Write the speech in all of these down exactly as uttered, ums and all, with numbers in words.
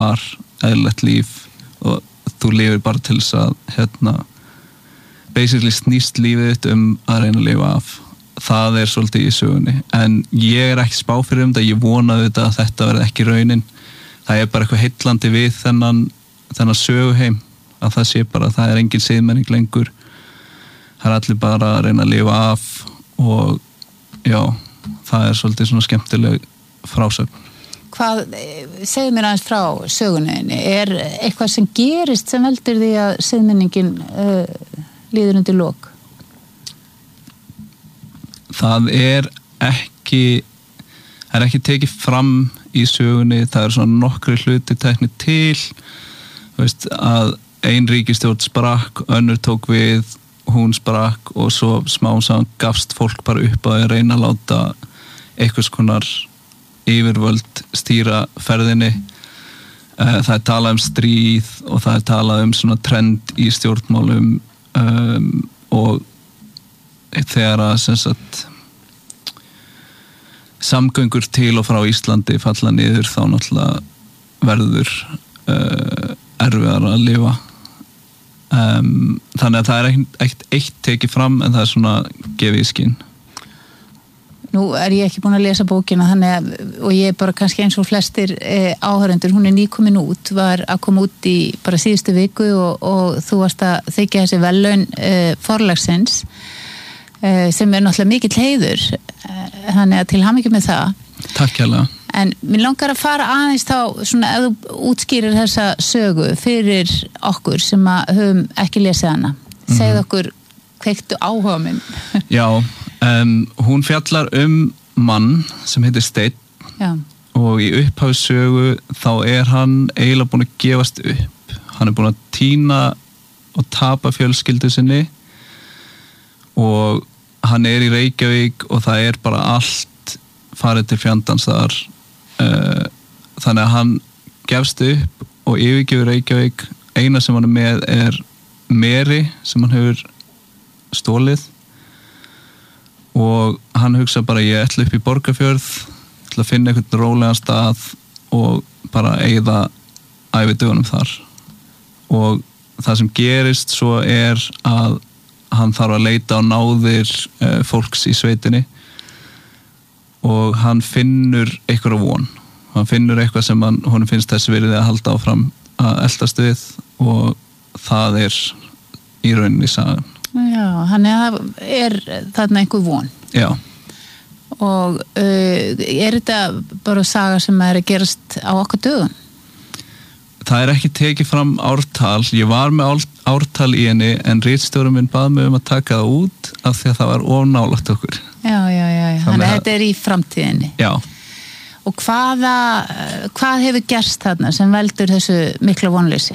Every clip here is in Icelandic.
var eðlilegt líf og þú lifir bara til þess að hérna, basically snýst lífið þitt um að reyna að lifa af. Það er svolítið í sögunni, en ég er ekki spá fyrir um þetta, ég vonaði þetta að þetta verði ekki raunin. Það er bara eitthvað heillandi við þennan, þennan söguheim, að það sé bara, það er engin siðmenning lengur, það er allir bara að reyna að lifa af og já, það er svolítið svona skemmtileg frásögn. Hvað, segðu mér aðeins frá sögunni, er eitthvað sem gerist sem veldur því að siðmenningin uh, líður undir lok? Það er ekki það er ekki tekið fram í sögunni, það er svona nokkri hluti teknir til, þú veist, að ein ríkisstjórn sprakk, önnur tók við, hún sprakk og svo smá saman gafst fólk bara upp að reyna að láta einhvers konar yfirvöld stýra ferðinni. Það er talað um stríð og það er talað um svona trend í stjórnmálum um, og þegar að sem sagt samgöngur til og frá Íslandi falla niður þá náttúrulega verður uh, erfiðar að lifa um, þannig að það er ekkert eitt tekið fram en það er svona gefið í skinn. Nú er ég ekki búin að lesa bókina þannig að, og ég er bara kannski eins og flestir eh, áhörendur, hún er nýkomin út, var að koma út í bara síðustu viku og, og þú varst að þykja þessi verðlaun eh, forlagsins sem er náttúrulega mikill heiður, þannig að til hamingju með það. Takk hérlega. En mér langar að fara aðeins þá, svona ef þú útskýrir þessa sögu fyrir okkur sem að höfum ekki lesið hana. Mm-hmm. Segð okkur, kveiktu áhuga minn. Já, um, hún fjallar um mann sem heitir Steinn. Já. Og í upphafi sögu þá er hann eiginlega búinn að gefast upp. Hann er búinn að týna og tapa fjölskyldu sinni og hann er í Reykjavík og það er bara allt farið til fjandans þar uh, þannig að hann gefst upp og yfirgefur Reykjavík. Eina sem hann er með er meri sem hann hefur stólið og hann hugsa bara ég ætla upp í Borgarfjörð, ætla að finna einhvern rólegan stað og bara eyða ævidögunum þar og það sem gerist svo er að hann þarf að leita á náðir uh, fólks í sveitinni og hann finnur eitthvað von. Hann finnur eitthvað sem hann, honum finnst þess virði að halda áfram að eltast við og það er í rauninni sagan. Já, hann er, er þarna einhver von. Já. Og uh, er þetta bara saga sem er að gerast á okkar dögum? Það er ekki tekið fram ártal, ég var með ártal í henni en ritstjórinn minn bað mig um að taka það út af því að það var of nálægt okkur. Já, já, já, þannig að þetta er í framtíðinni. Já. Og hvaða, hvað hefur gerst þarna sem veldur þessu mikla vonleysi?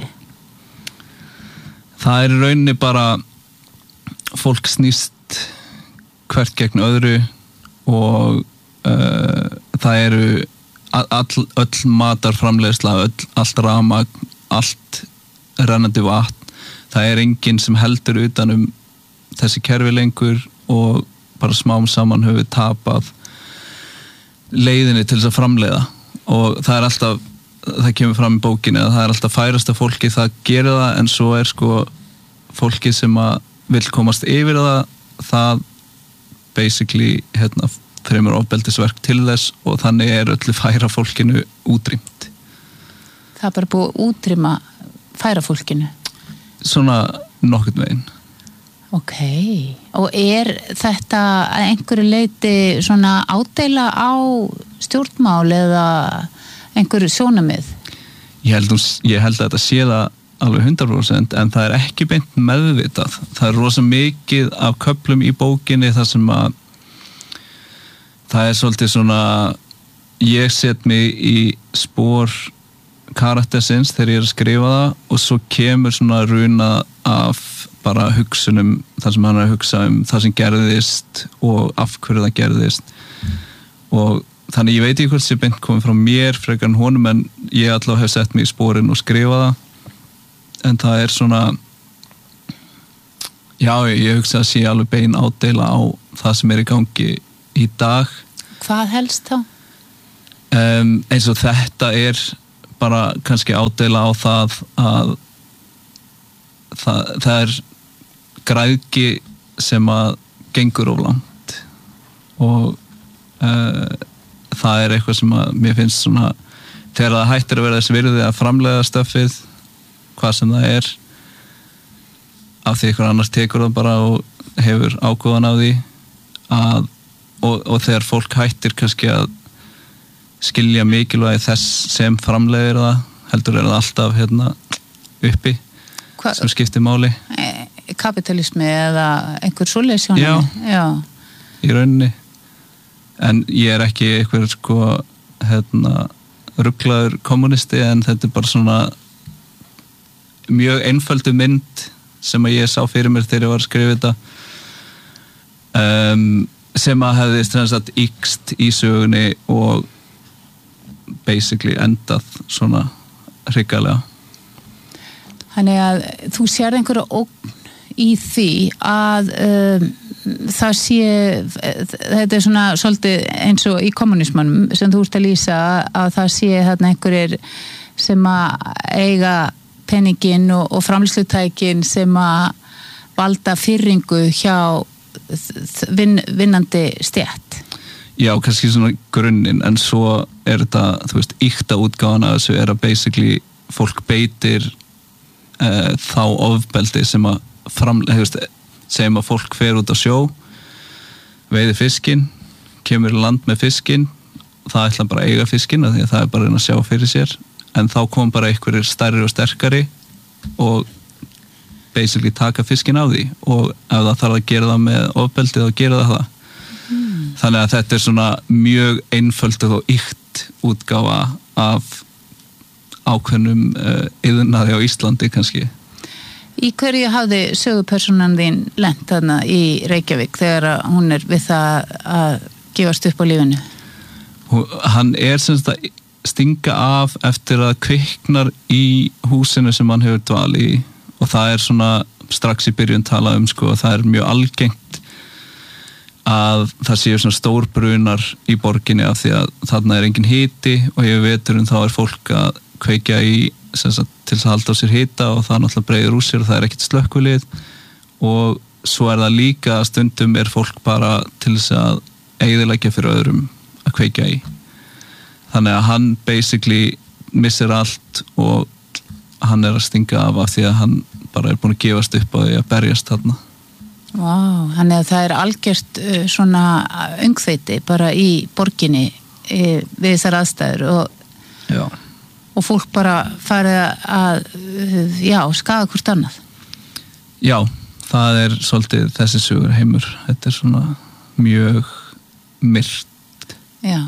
Það er í rauninni bara fólk snýst hvert gegn öðru og uh, það eru all, öll matarframleiðsla, öll, allt rafmagn, allt rennandi vatn. Það er enginn sem heldur utan um þessi kerfi lengur og bara smám saman höfum við tapað leiðinni til þess að framleiða og það er alltaf, það kemur fram í bókinni að það er alltaf færasta fólki það gerir það en svo er sko fólki sem að vill komast yfir það, það basically hérna fremur ofbeldisverk til þess og þannig er öllu færa fólkinu útrýmt. Það er bara búið að útrýma færa fólkinu? Svona nokkurn veginn. Ok, og er þetta að einhverju leiti svona ádeila á stjórnmál eða einhverju sjónamið? Ég held, ég held að þetta sé það alveg hundrað prósent en það er ekki beint meðvitað. Það er rosa mikið af köflum í bókinni þar sem að það er svolítið svona ég set mig í spor karaktersins þegar ég er að skrifa það og svo kemur svona runa af bara hugsunum þar sem hann er að hugsa um það sem gerðist og af hverju það gerðist og þannig ég veit ekki hvort sé beint komið frá mér frekar en honum en ég allavega hef sett mig í sporin og skrifa það en það er svona já ég hugsa að sé alveg bein ádeila á það sem er í gangi í dag. Hvað helst þá? Um, eins og þetta er bara kannski ádeila á það að það, það er græðgi sem að gengur of langt og uh, það er eitthvað sem að mér finnst svona þegar það hættir að vera þess virði að framleiða stöffið hvað sem það er af því einhver annars tekur það bara og hefur ágóðan af því að, og, og þegar fólk hættir kannski að skilja mikilvægi þess sem framleiðir það heldur er það alltaf hérna uppi Hva? Sem skiptir máli kapitalismi eða einhver svoleiðis sjónarmið já, já, í rauninni en ég er ekki einhver sko hérna ruglaður kommunisti en þetta er bara svona mjög einföldu mynd sem að ég sá fyrir mér þegar ég var að skrifa þetta um, sem að hefði strensat ykst í sögunni og basically endað svona hrikalega. Þannig að þú sér einhverja ógn í því að um, það sé þetta er svona svolítið eins og í kommunismanum sem þú ert að lýsa að það sé þarna einhverjir sem að eiga peningin og, og framleiðslutækin sem að valda firringu hjá vin, vinnandi stétt. Já, kannski svona grunninn, en svo er þetta, þú veist, ykta útgáfan að þessu er að basically fólk beitir uh, þá ofbeldi sem að framlega, þú veist, segjum að fólk fer út á sjó, veiðir fiskinn, kemur í land með fiskinn, það ætla bara að eiga fiskinn, því að það er bara að sjá fyrir sér, en þá kom bara einhverjir stærri og sterkari og basically taka fiskinn á því og ef það þarf að gera það með ofbeldi þá gera það það. Mm. Þannig að þetta er svona mjög einfölduð og ýkt útgáfa af ákveðnum uh, iðnaði á Íslandi kannski. Í hverju hafði sögupersonan þín lent þarna í Reykjavík þegar hún er við það að gefast upp á lífinu? Hann er sem sagt að stinga af eftir að kviknar í húsinu sem hann hefur dvali í og það er svona strax í byrjun talað um sko, það er mjög algengt að það séu svona stórbrunar í borginni af því að þarna er engin hiti og yfir veturinn þá er fólk að kveikja í sagt, til að halda á sér hita og það náttúrulega breiður úr sér og það er ekkert slökkvilið og svo er það líka að stundum er fólk bara til þess að eyðileggja fyrir öðrum að kveikja í. Þannig að hann basically missir allt og hann er að stinga af af því að hann bara er búin að gefast upp á því að berjast þarna. Vá, wow, þannig að það er algjört uh, svona öngþveiti bara í borginni uh, við þessar aðstæður og, og fólk bara farið að uh, já, skaða hvort annað. Já, það er svolítið þessi sögur heimur. Þetta er svona mjög myrt. Já.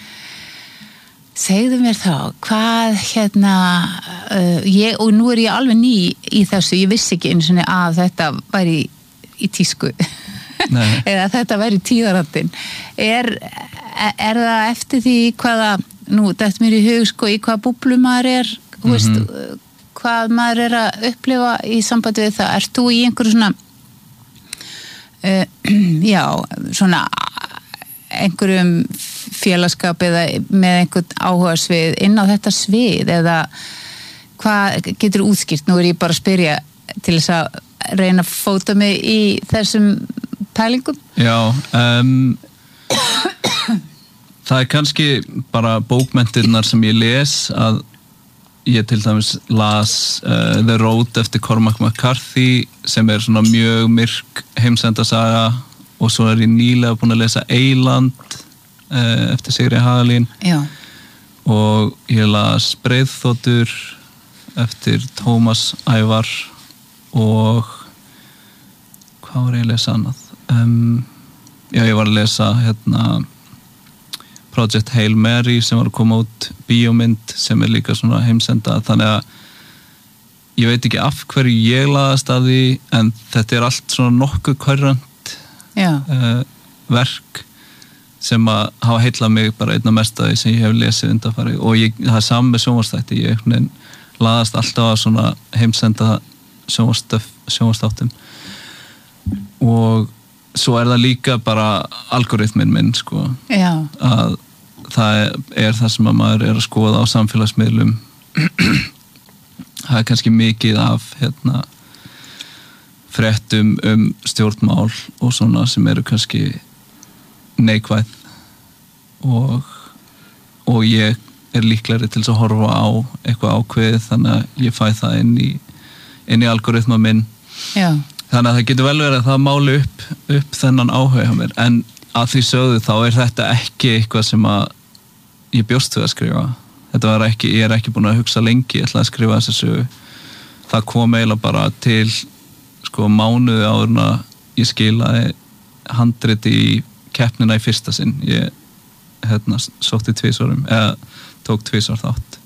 Segðu mér þá, hvað hérna, uh, ég, og nú er ég alveg ný í þessu, ég vissi ekki einu svona að þetta væri í, í tísku, eða þetta væri tíðarandinn. Er, er það eftir því hvaða, nú þetta mér í hug sko, í hvaða búblu maður er, mm-hmm. veist, hvað maður er að upplifa í sambandi við það? Ert þú í einhverju svona, uh, já, svona einhverjum félagskap eða með einhvern áhugasvið inn á þetta svið eða hvað getur útskýrt? Nú er ég bara að spyrja til þess að reyna að fóta mig í þessum pælingum. Já, um, það er kannski bara bókmenntirnar sem ég les að ég til dæmis las uh, The Road eftir Cormac McCarthy sem er svona mjög myrk heimsendasaga og svo er ég nýlega búin að lesa Eyland uh, eftir Sigri Hagalín. Já. Og ég las Breiðþotur eftir Tómas Ævar og hvað var ég að lesa annað? Um, já, ég var að lesa hérna Project Hail Mary sem var að koma út bíómynd sem er líka svona heimsenda þannig að ég veit ekki af hverju ég laðast að því en þetta er allt svona nokkuð körrant Uh, verk sem að hafa heillað mig bara einna mest að því sem ég hef lesið undanfarið og ég, það er saman með sjónvarstætti ég nein, laðast alltaf að svona heimsenda sjónvarstáttum og svo er það líka bara algoritminn minn sko Já. Að það er, er það sem að maður er að skoða á samfélagsmiðlum það er kannski mikið af hérna fréttum um stjórnmál og svona sem eru kannski neikvæð og, og ég er líklegri til að horfa á eitthvað ákveðið þannig að ég fæ það inn í, inn í algoritma minn. Já. Þannig að það getur vel verið að það máli upp, upp þennan áhuga hjá mér en að því sögðu þá er þetta ekki eitthvað sem að ég bjóst við að skrifa. Þetta var ekki, ég er ekki búin að hugsa lengi, ég ætla að skrifa þessu sögu. Það kom eiginlega bara til sko mánuði áður en að ég skilaði handriti í keppnina í fyrsta sinn. Ég hérna sótti tvisvarum, eða tók tvisvar þátt.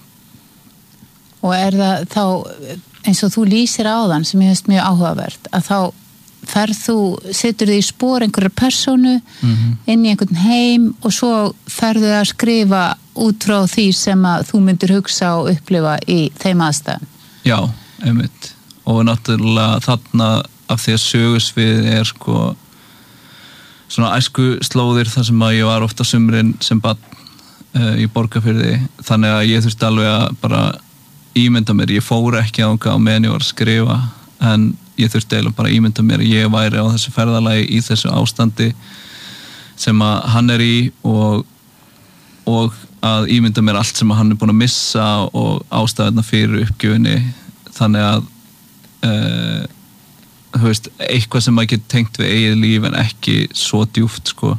Og er það þá, eins og þú lýsir áðan sem ég veist mjög áhugavert, að þá ferð þú, setur þig í spor einhverjar persónu mm-hmm. inn í einhvern heim og svo ferðu að skrifa út frá því sem að þú myndir hugsa og upplifa í þeim aðstæðum. Já, einmitt. Og náttúrulega þarna af því að sögusvið er sko svona æsku slóðir þar sem að ég var ofta sumrin sem barn uh, í Borgarfirði, þannig að ég þurfti alveg að bara ímynda mér, ég fór ekki ánga á meðan ég var að skrifa en ég þurfti eiginlega bara ímynda mér að ég væri á þessu ferðalagi í þessu ástandi sem að hann er í og, og að ímynda mér allt sem að hann er búin að missa og ástæðuna fyrir uppgjöfunni þannig að uh, þú veist, eitthvað sem maður getur tengt við eigið líf en ekki svo djúpt sko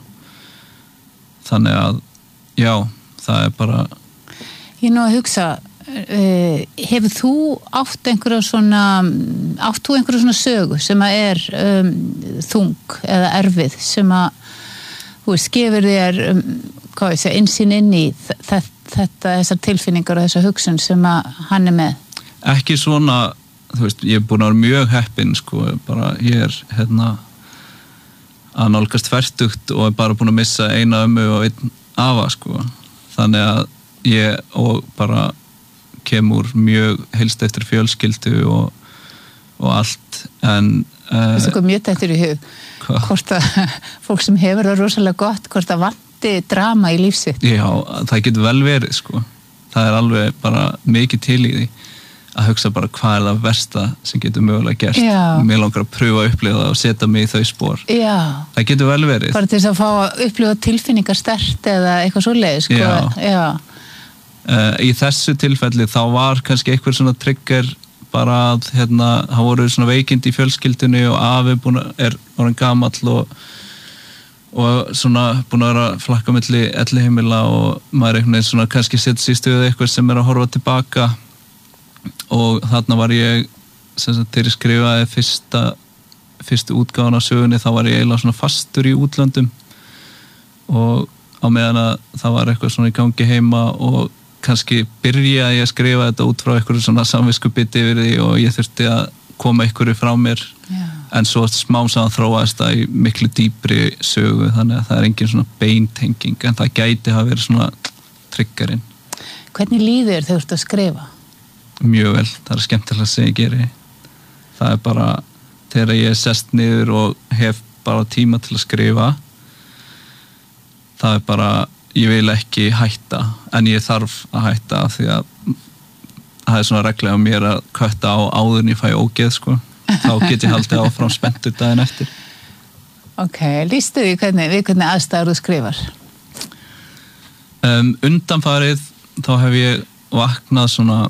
þannig að já, það er bara Ég nú að hugsa uh, hefur þú átt einhverja svona átt þú einhverja svona sögu sem að er um, þung eða erfið sem að þú veist, gefur þér um, hvað ég segja, innsýn inn í þetta, þetta, þessar tilfinningar og þessar hugsun sem að hann er með Ekki svona þú veist, ég er búin að vera mjög heppinn sko, bara ég er hérna að nálgast fertugt og er bara búin að missa eina ömmu og einn afa sko, þannig að ég og bara kemur mjög helst eftir fjölskyldu og, og allt en uh, Þessu kom mjög eftir í hug hva? Hvort að fólk sem hefur það rosalega gott, hvort að vanti drama í lífsitt Já, það getur vel verið sko, það er alveg bara mikið til í því að hugsa bara hvað er það versta sem getur mögulega gert. Já. Mér langar að pröfa að upplifa það og setja mig í þau spor. Já. Það getur vel verið. Bara til þess að fá að upplifa tilfinningar sterkt eða eitthvað svoleiðis, sko. Já. Já. Uh, í þessu tilfelli þá var kannski eitthvað svona trigger bara að hérna, það voru svona veikindi í fjölskyldunni og afi búin að er orðinn gamall og og svona búin að vera flakka milli elliheimila og maður einhvern veginn svona kannski setja sig í stöðu eitthvað sem er að horfa tilbaka og þarna var ég sem sagt þegar ég skrifaði fyrsta fyrstu útgáfan á sögunni þá var ég eiginlega svona fastur í útlöndum og á meðan að það var eitthvað svona í gangi heima og kannski byrjaði ég að skrifa þetta út frá eitthvað svona samviskubiti yfir því og ég þurfti að koma eitthvað frá mér Já. En svo smám saman þróaðist það í miklu dýpri sögu þannig að það er engin svona beintenging en það gæti hafa verið svona triggerinn Hvernig líður þau ert að skrifa? Mjög vel, það er skemmtilega sem ég geri það er bara þegar ég er sest niður og hef bara tíma til að skrifa það er bara ég vil ekki hætta en ég þarf að hætta því að það er svona regla á mér að kötta á áður en ég fæ ógeð sko þá get ég haldið áfram spenntur daginn eftir Ok, lýstu því hvernig, við hvernig aðstæður þú skrifar? Um, undanfarið þá hef ég vaknað svona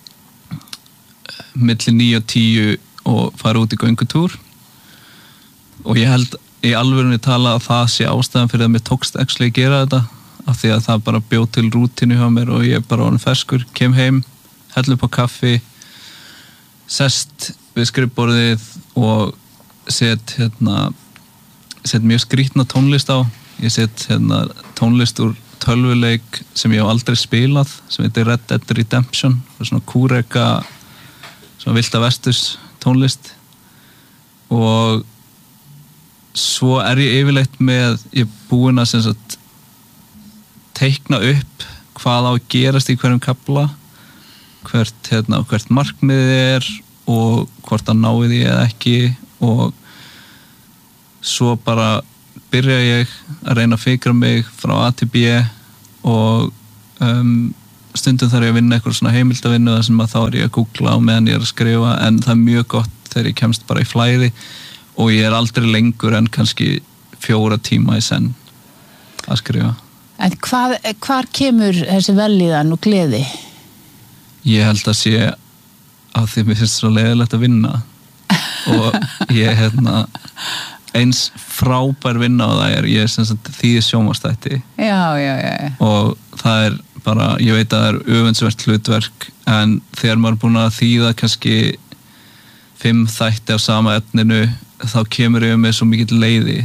milli níu og tíu og fara út í göngutúr og ég held í alvörunni tala að það sé ástæðan fyrir að mér tókst actually að gera þetta af því að það bara bjóð til rútínu hjá mér og ég bara orðin ferskur, kem heim hell upp á kaffi sest við skrifborðið og set hérna set mjög skrítna tónlist á ég set hérna tónlist úr tölvuleik sem ég hef aldrei spilað sem heitir Red Dead Redemption svona kúreka svona Vilda Vestus tónlist og svo er ég yfirleitt með ég er búinn að sem sagt teikna upp hvað á að gerast í hverjum kafla hvert, hérna, hvert markmiðið er og hvort að náið ég eða ekki og svo bara byrja ég að reyna að fikra mig frá A til B og um, stundum þarf ég að vinna eitthvað svona heimildavinnu þar sem að þá er ég að googla á meðan ég er að skrifa, en það er mjög gott þegar ég kemst bara í flæði og ég er aldrei lengur en kannski fjóra tíma í senn að skrifa. En hvað, hvar kemur þessi vellíðan og gleði? Ég held að sé að því mér finnst svo leiðilegt að vinna og ég hérna eins frábær vinna á það er ég er sem sagt þýði sjónvarpsþætti. Já, já, já. Og það er bara, ég veit að það er öfundsvert hlutverk, en þegar maður er búin að þýða kannski fimm þætti af sama efninu, þá kemur ég með svo mikill leiði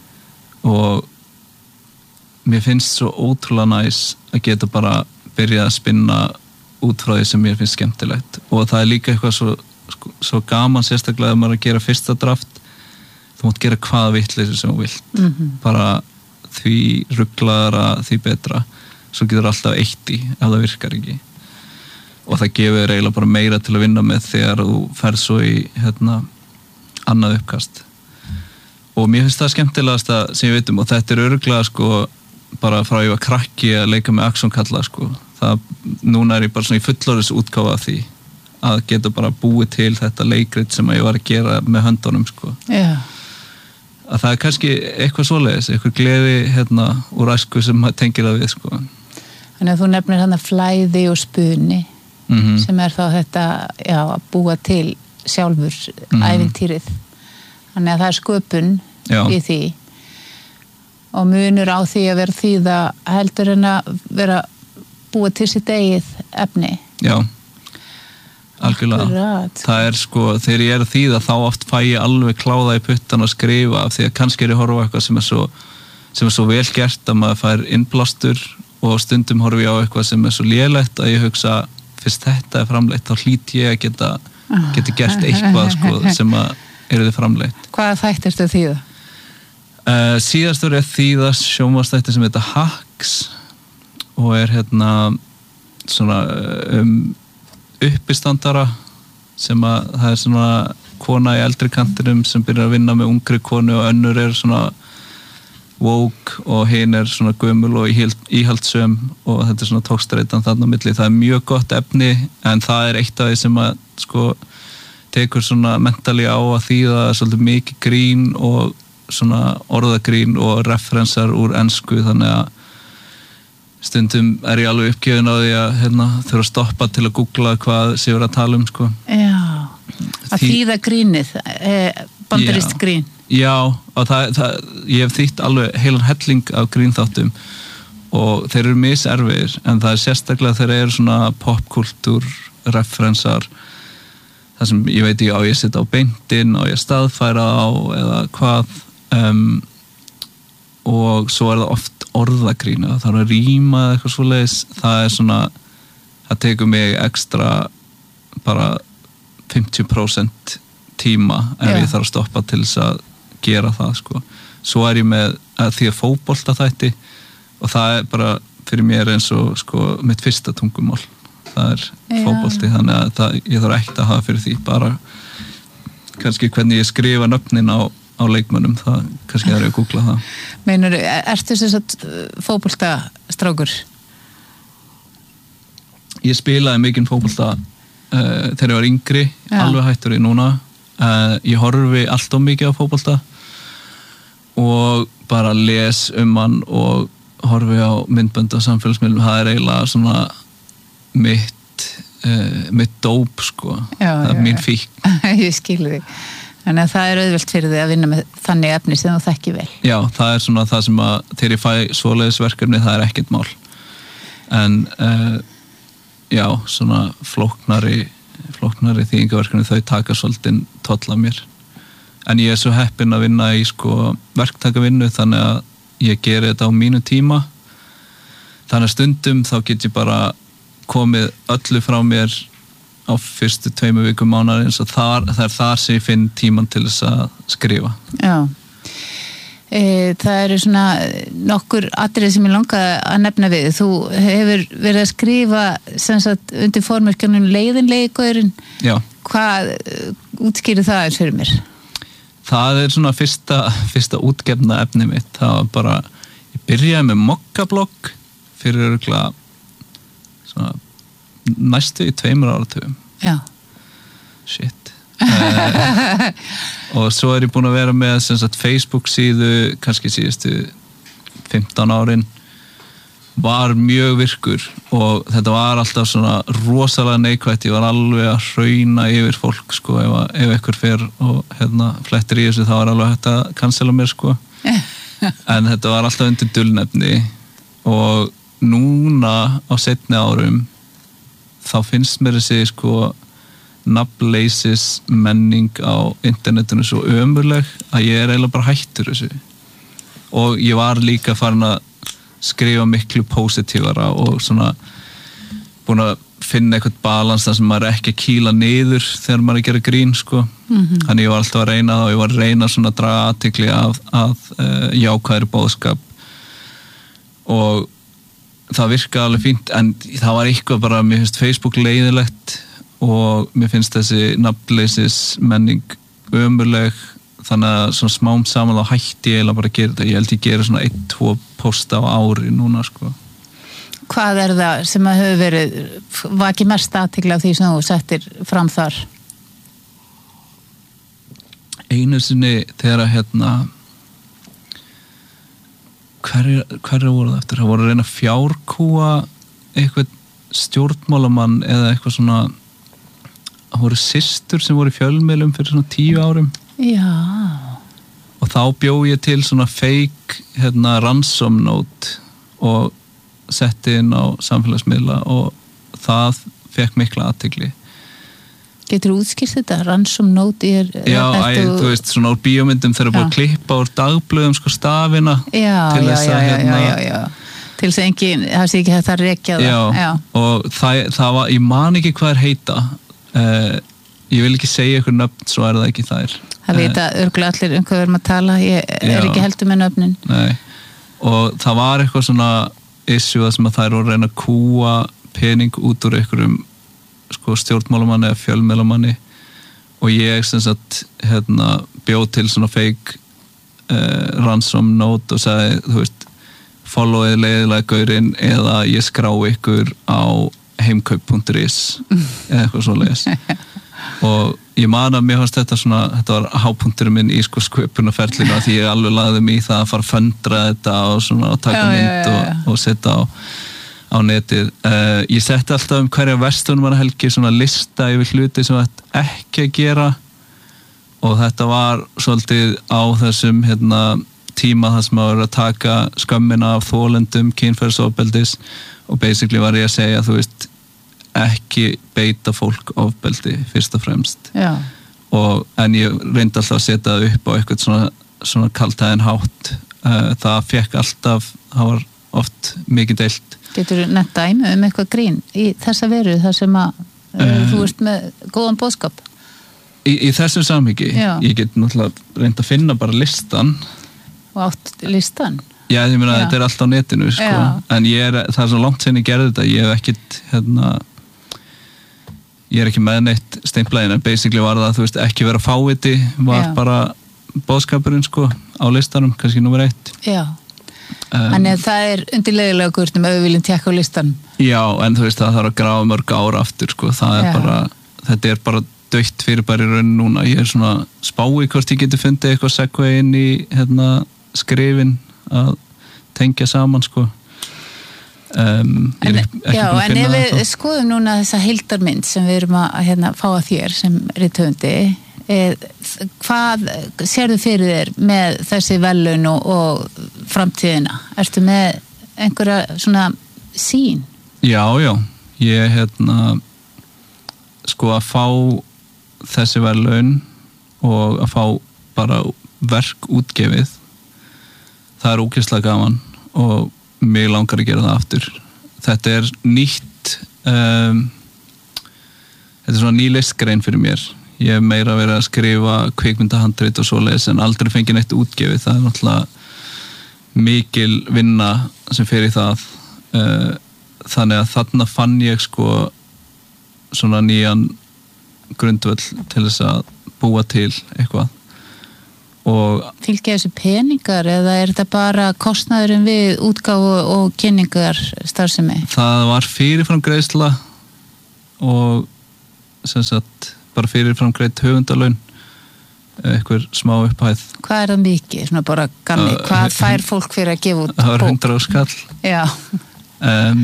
og mér finnst svo ótrúlega næs að geta bara byrjað að spinna út frá því sem mér finnst skemmtilegt, og það er líka eitthvað svo, svo gaman sérstaklega að maður að gera fyrsta draft. Þú mátt gera hvaða vitleysu sem þú vilt, mm-hmm. bara því rugglaðara því betra, svo getur alltaf eitt í ef það virkar ekki, og það gefur eiginlega bara meira til að vinna með þegar þú ferð svo í hérna, annað uppkast. Og mér finnst það skemmtilegast að sem ég veit um, og þetta er örugglega sko bara frá ég var krakki að leika með Axonkalla sko. Það, núna er ég bara svona í fullorðis útgáfa af því að geta bara búið til þetta leikrit sem ég var að gera með höndunum sko. Já. Að það er kannski eitthvað svoleiðis, eitthvað gleði hérna úr æsku sem maður tengir það við sko. Þannig að þú nefnir hann að flæði og spuni, mm-hmm. sem er þá þetta, já, að búa til sjálfur mm-hmm. ævintýrið. Þannig að það er sköpun já. Í því og munur á því að vera þýða heldur en að vera búa til sitt eigið efni. Já, algjörlega. Akkurat. Það er sko, þegar ég er að þýða þá oft fæ ég alveg kláða í puttan að skrifa af því að kannski er ég horfa á eitthvað sem er svo, sem er svo vel gert að maður fær innblástur og stundum horfi ég á eitthvað sem er svo lélegt að ég hugsa fyrst þetta er framleitt þá hlýt ég að geta, geta gert eitthvað sko, sem að eru þið framleitt. Hvaða þætt ertu að þýða? Uh, síðast voru ég að þýða sjónvarpsþætti sem heita Hacks og er hérna svona um, uppistandara sem að það er svona kona í eldri kantinum sem byrjar að vinna með ungri konu og önnur er svona woke og hinn er svona gömul og íhaldsöm og þetta er svona tókstreitan þarna á milli. Það er mjög gott efni en það er eitt af því sem að sko tekur svona mentali á að þýða svolítið mikið grín og svona orðagrín og referensar úr ensku, þannig að stundum er ég alveg uppgefin á því að hérna, þurfa að stoppa til að googla hvað sé verið að tala um sko. Já, að Því... þýða grínið, eh, bandarist já. Grín. Já, og það, það, ég hef þýtt alveg heilan helling af grínþáttum og þeir eru miserfir, en það er sérstaklega þeir eru svona popkultúr referensar, það sem ég veit ekki á ég setja á beintinn og ég staðfæra á eða hvað um, og svo er það oft orðagrín það þarf að rýma eða eitthvað svoleiðis, það er svona það tekur mig ekstra bara fimmtíu prósent tíma ef yeah. ég þarf að stoppa til þess að gera það sko. Svo er ég með að því að fótbolta þætti og það er bara fyrir mér eins og sko mitt fyrsta tungumál, það er yeah. fótbolti, þannig að það, ég þarf ekkert að hafa fyrir því, bara kannski hvernig ég skrifa nöfnin á, á leikmönnum, það kannski þarf ég að googla það. Meinarðu, ertu þess að fótboltastrákur? Ég spilaði mikinn fótbolta uh, þegar ég var yngri, ja. Alveg hættur ég núna. Uh, ég horfi alltof mikið á fótbolta og bara les um hann og horfi á myndbönd og samfélagsmiðlum, það er eiginlega svona mitt, uh, mitt dóp sko, já, það er já, mín fík. Ég skilur því. Þannig að það er auðvelt fyrir því að vinna með þannig efni sem þú þekki vel. Já, það er svona það sem að þegar ég fæ svoleiðisverkefni, það er ekkert mál. En uh, já, svona flóknari, flóknari þýðingaverkefni, þau taka svolítið toll af mér. En ég er svo heppinn að vinna í sko verktakavinnu, þannig að ég geri þetta á mínu tíma. Þannig að stundum þá get ég bara komið öllu frá mér á fyrstu tveimu vikum mánaðarins og þar, það er þar sem ég finn tíman til þess að skrifa. Já. E, það eru svona nokkur atriði sem ég langaði að nefna við. Þú hefur verið að skrifa sem sagt undir formerkjanum leiðinleikaurin. Já. Hvað útskýrir það er fyrir mér? Það er svona fyrsta, fyrsta útgefna efni mitt. Það var bara, ég byrjaði með mokkablogg fyrir örgulega svona næstu í tveimur áratugum. Já. Shit. uh, og svo er ég búin að vera með sem sagt Facebook síðu kannski síðustu fimmtán árin, var mjög virkur og þetta var alltaf svona rosalega neikvætt, ég var alveg að hrauna yfir fólk sko, ef, að, ef einhver fer og hérna flettir í þessu þá var alveg hægt að cancela mér sko en þetta var alltaf undir dulnefni og núna á seinni árum þá finnst mér þessi sko nafnleysis menning á internetinu svo ömurleg að ég er eiginlega bara hættur þessu og ég var líka farin að skrifa miklu positífara og svona búin að finna eitthvað balans þar sem maður er ekki að kýla niður þegar maður er að gera grín sko. Mm-hmm. Þannig ég var alltaf að reyna það og ég var að reyna svona að draga athygli af, af uh, jákvæðri boðskap og það virkaði alveg fínt en það var eitthvað bara, mér finnst Facebook leiðilegt og mér finnst þessi nafnleysis menning ömurleg þannig að svona smám saman þá hætti ég eiginlega bara að gera þetta. Ég held ég gera svona ein, tvo posta á ári núna sko. Hvað er það sem að hefur verið vakið mest athygli á því sem þú settir fram þar? Einu sinni þegar að hérna hverju hver voru það eftir? Það voru að reyna að fjárkúa eitthvað stjórnmálamann eða eitthvað svona það voru systur sem voru í fjölmiðlum fyrir svona tíu árum. Já. Og þá bjó ég til svona fake hérna ransom note og setti inn á samfélagsmiðla og það fekk mikla athygli. Getur þú útskýrt þetta? Ransom note er... Já, æ, þú... þú veist, svona úr bíómyndum þegar búið að klippa úr dagblöðum sko stafina já, til já, þess að já, hérna... Já, já, já. Til þess að engin, það sé ekki hægt að rekja það. Já, já. Og það, það var, ég man ekki hvað er heita. Uh, ég vil ekki segja ykkur nöfn, svo er það ekki þær. Það vita örgulega allir um hvað við erum að tala, ég er já. Ekki heldur með nöfnin. Nei, og það var eitthvað svona issue að sem að þær voru að reyna að kúa pening út úr einhverjum sko, stjórnmálamanni eða fjölmiðlamanni og ég sem sagt hérna, bjóð til svona fake uh, ransom note og sagði, þú veist, followið leiðilega gaurinn eða ég skrá ykkur á heimkaup punktur is eða eitthvað svoleiðis og ég man að mér fannst þetta svona, þetta var hápunkturinn minn í sko sköpunarferlinu að því ég alveg lagði mig í það að fara að föndra þetta og svona að taka já, mynd já, já, já. og, og setja á, á netið. Uh, ég setti alltaf um hverja verslunarmannahelgi svona lista yfir hluti sem þetta ekki að gera og þetta var svolítið á þessum hérna, tíma þar sem að vera að taka skömmina af þolendum, kynferðisofbeldis og basically var ég að segja, þú veist, ekki beita fólk ofbeldi fyrst og fremst og, en ég reyndi alltaf að setja það upp á eitthvað svona, svona kaltæðin hátt uh, það fekk alltaf það var oft mikið deilt. Getur þú nefnt dæmi um eitthvað grín í þessa veru þar sem að uh, þú ert með góðan boðskap í, í þessum samhengi ég get náttúrulega reynd að finna bara listan og átt listan já, ég meina þetta er allt á netinu sko. En ég er, það er svo langt sem ég gerði þetta ég hef ekkit hérna ég er ekki með neitt steinblæðin en basically var það, þú veist, ekki vera fáviti var já. Bara boðskapurinn sko á listanum, kannski númer eitt já, um, en það er undirlegilega gurnum ef við viljum tekka á listan já, en þú veist, það þarf að grafa mörg ára aftur sko, það er já. Bara þetta er bara döitt fyrir bara í raun núna ég er svona spái hvort ég geti fundið eitthvað segvei inn í hérna skrifin að tengja saman sko Um, en, já, en ef við skoðum núna þessa heildarmynd sem við erum að hérna, fá að þér sem rithöfundi eh, hvað sérðu fyrir þér með þessi verðlaun og, og framtíðina? Ertu með einhverja svona sýn? Já, já, ég hérna sko að fá þessi verðlaun og að fá bara verk útgefið það er ógeðslega gaman og mig langar að gera það aftur þetta er nýtt um, þetta er svona ný listgrein fyrir mér ég hef meira verið að skrifa kvikmyndahandrit og svoleiðis en aldrei fengið neitt útgefið það er náttúrulega mikil vinna sem fer í það uh, þannig að þarna fann ég sko svona nýjan grundvöll til þess að búa til eitthvað og fylgja þessu peningar eða er þetta bara kostnaðurinn við útgáfu og kynningar starfsemi? Það var fyrirfram greiðsla og sem sagt bara fyrirfram greitt höfundalaun, einhver smá upphæð. Hvað er það mikið? Svona bara gamli, uh, hvað fær fólk fyrir að gefa út bók? Það var hundrað skall. Já. Um,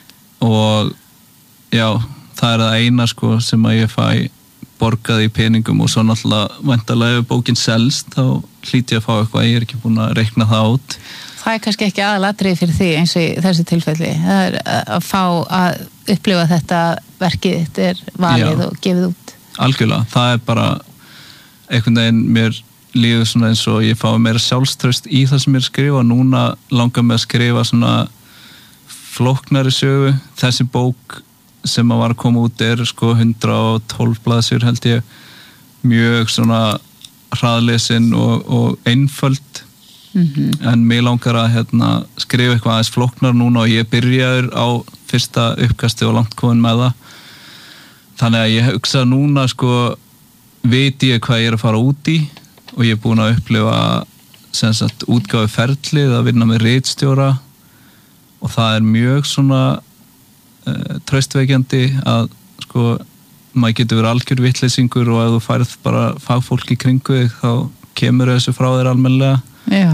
og já, það er það eina sko sem að ég fæ borgað í peningum og svo náttúrulega væntanlega ef bókin selst þá hlýti ég að fá eitthvað, ég er ekki búin að reikna það út. Það er kannski ekki aðalatriði fyrir því eins og í þessu tilfelli. Það er að fá að upplifa þetta verkið þetta er valið já. Og gefið út. Algjörlega, það er bara einhvern veginn mér líður svona eins og ég fái meira sjálfstraust í það sem ég er að skrifa. Núna langar mig að skrifa svona flóknari sögu. Þessi bók sem að var að koma út er sko hundrað og tólf blaðsíður held ég, mjög svona hraðlesin og, og einföld. Mm-hmm. En mig langar að hérna, skrifa eitthvað aðeins flóknar núna og ég byrjaður á fyrsta uppkasti og langt komin með það. Þannig að ég hugsa núna sko veit ég hvað ég er að fara út í og ég er búin að upplifa sem sagt útgáfu ferlið að vinna með ritstjóra og það er mjög svona uh, traustveikjandi að sko maður getur verið algjör vitleysingur og ef þú færð bara fagfólk í kringu þig þá kemur þessu frá þér almennilega. Já.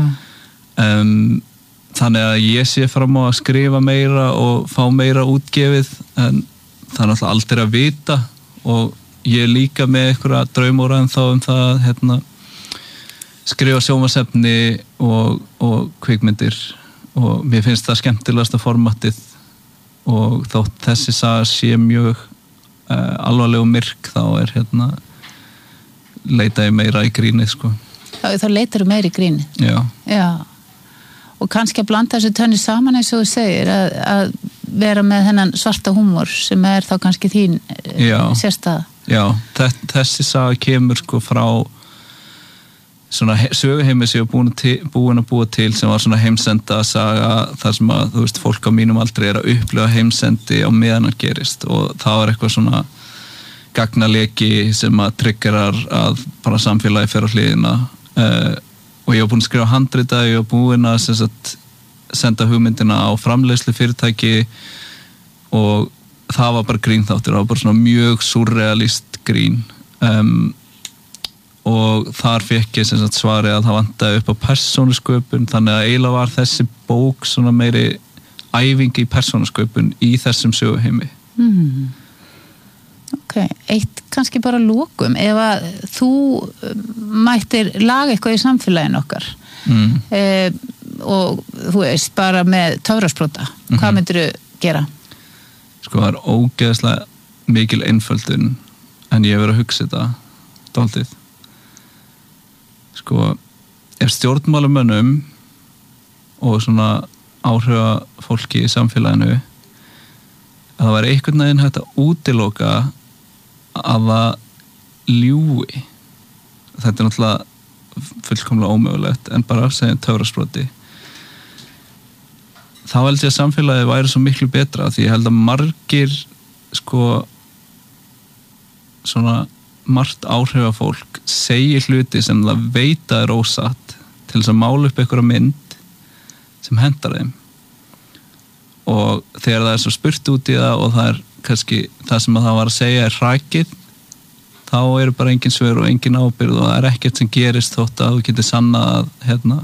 Um, þannig að ég sé fram á að skrifa meira og fá meira útgefið en það er náttúrulega aldrei að vita og ég er líka með einhverja draumóra en þá um það hérna, skrifa sjónvarpsefni og, og kvikmyndir og mér finnst það skemmtilegasta formatið og þótt þessi saga sé mjög uh, alvarleg og myrk þá er hérna leita ég meira í grínið sko. Þá, þá leitar þú meira í grínið? Já. Já. Og kannski að blanda þessu tönni saman eins og þú segir að, að vera með þennan svarta húmor sem er þá kannski þín sérstæða. Já, þessi saga kemur sko frá svona söguheimi sem ég var búin, til, búin að búa til sem var svona heimsenda saga þar sem að, þú veist, fólk á mínum aldrei er að upplifa heimsendi á meðan að gerist og það var eitthvað svona gagnaleki sem að triggerar að bara samfélagi fer á hliðina uh, og ég var búin að skrifa handrita, ég var búin að sem sagt, senda hugmyndina á framleiðslu fyrirtæki og það var bara grínþáttur, það var bara svona mjög surrealist grín um, og þar fekk ég sem sagt svari að það vantaði upp á persónusköpun þannig að eiginlega var þessi bók svona meiri æfingi í persónusköpun í þessum söguheimi. Mm. Ok, eitt kannski bara lokum ef að þú mættir laga eitthvað í samfélaginu okkar mm. eh, og þú veist bara með töfrasprota, mm-hmm. hvað myndir þú gera? Sko það er ógeðslega mikil einföldun en ég verið að hugsa þetta dálítið. Sko ef stjórnmálamönnum og svona áhrifa fólki í samfélaginu að það væri einhvern veginn hægt að útiloka að það ljúgi. Þetta er náttúrulega fullkomlega ómögulegt en bara að segja töfrasproti. Þá held ég að samfélagið væri svo miklu betra því ég held að margir sko svona margt áhrifa fólk segir hluti sem það veit að er ósatt til þess að mála upp einhverja mynd sem hendar þeim og þegar það er svo spurt út í það og það er kannski það sem það var að segja er hrakið þá eru bara engin svör og engin ábyrgð og það er ekkert sem gerist þótt að þú getur sannað að hérna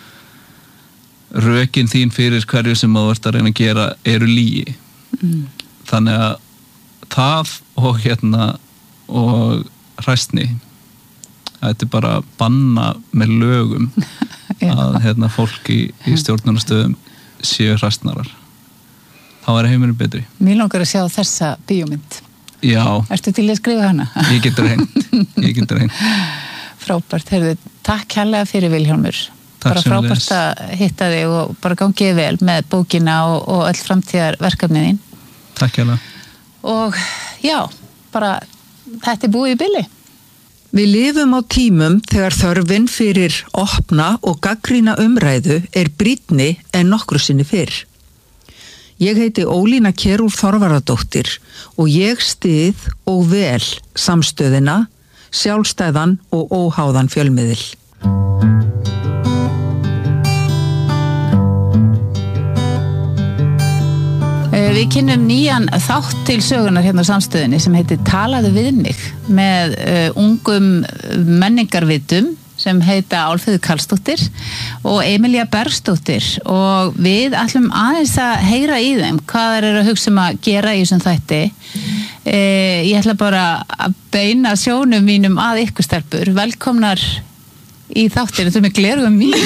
rökin þín fyrir hverju sem þú ert að reyna að gera eru lygi. Mm. Þannig að það og hérna og hræsni þetta er bara að banna með lögum að hérna fólk í, í stjórnunarstöðum séu hræsnarar. Þá er heimurinn betri. Mér langar að sjá þessa bíómynd. Já. Ertu til að skrifa hana? Ég getur reynt. Ég getur reynt. Frábært. Heyrðu, takk kærlega fyrir Vilhjálmur. Bara frábært að hitta þig og bara gangið vel með bókina og, og öll framtíðar verkefniðin. Takk hérlega. Og já, bara þetta er búið í bili. Við lifum á tímum þegar þörfin fyrir opna og gagnrýna umræðu er brýnni en nokkru sinni fyrr. Ég heiti Ólína Kjerúl Þorvaradóttir og ég styð og vel samstöðina, sjálfstæðan og óháðan fjölmiðil. Við kynnum nýjan þátt til sögunar hérna á Samstöðinni sem heitir Talaðu við mig með uh, ungum menningarvitum sem heita Álfheiður Karlsdóttir og Emilía Bergsdóttir og við ætlum aðeins að heyra í þeim hvað þeir eru að hugsa um að gera í þessum þætti. Eh, ég ætla bara að beina sjónum mínum að ykkur stelpur. Velkomnar í þáttir, þetta er með glerugum mín.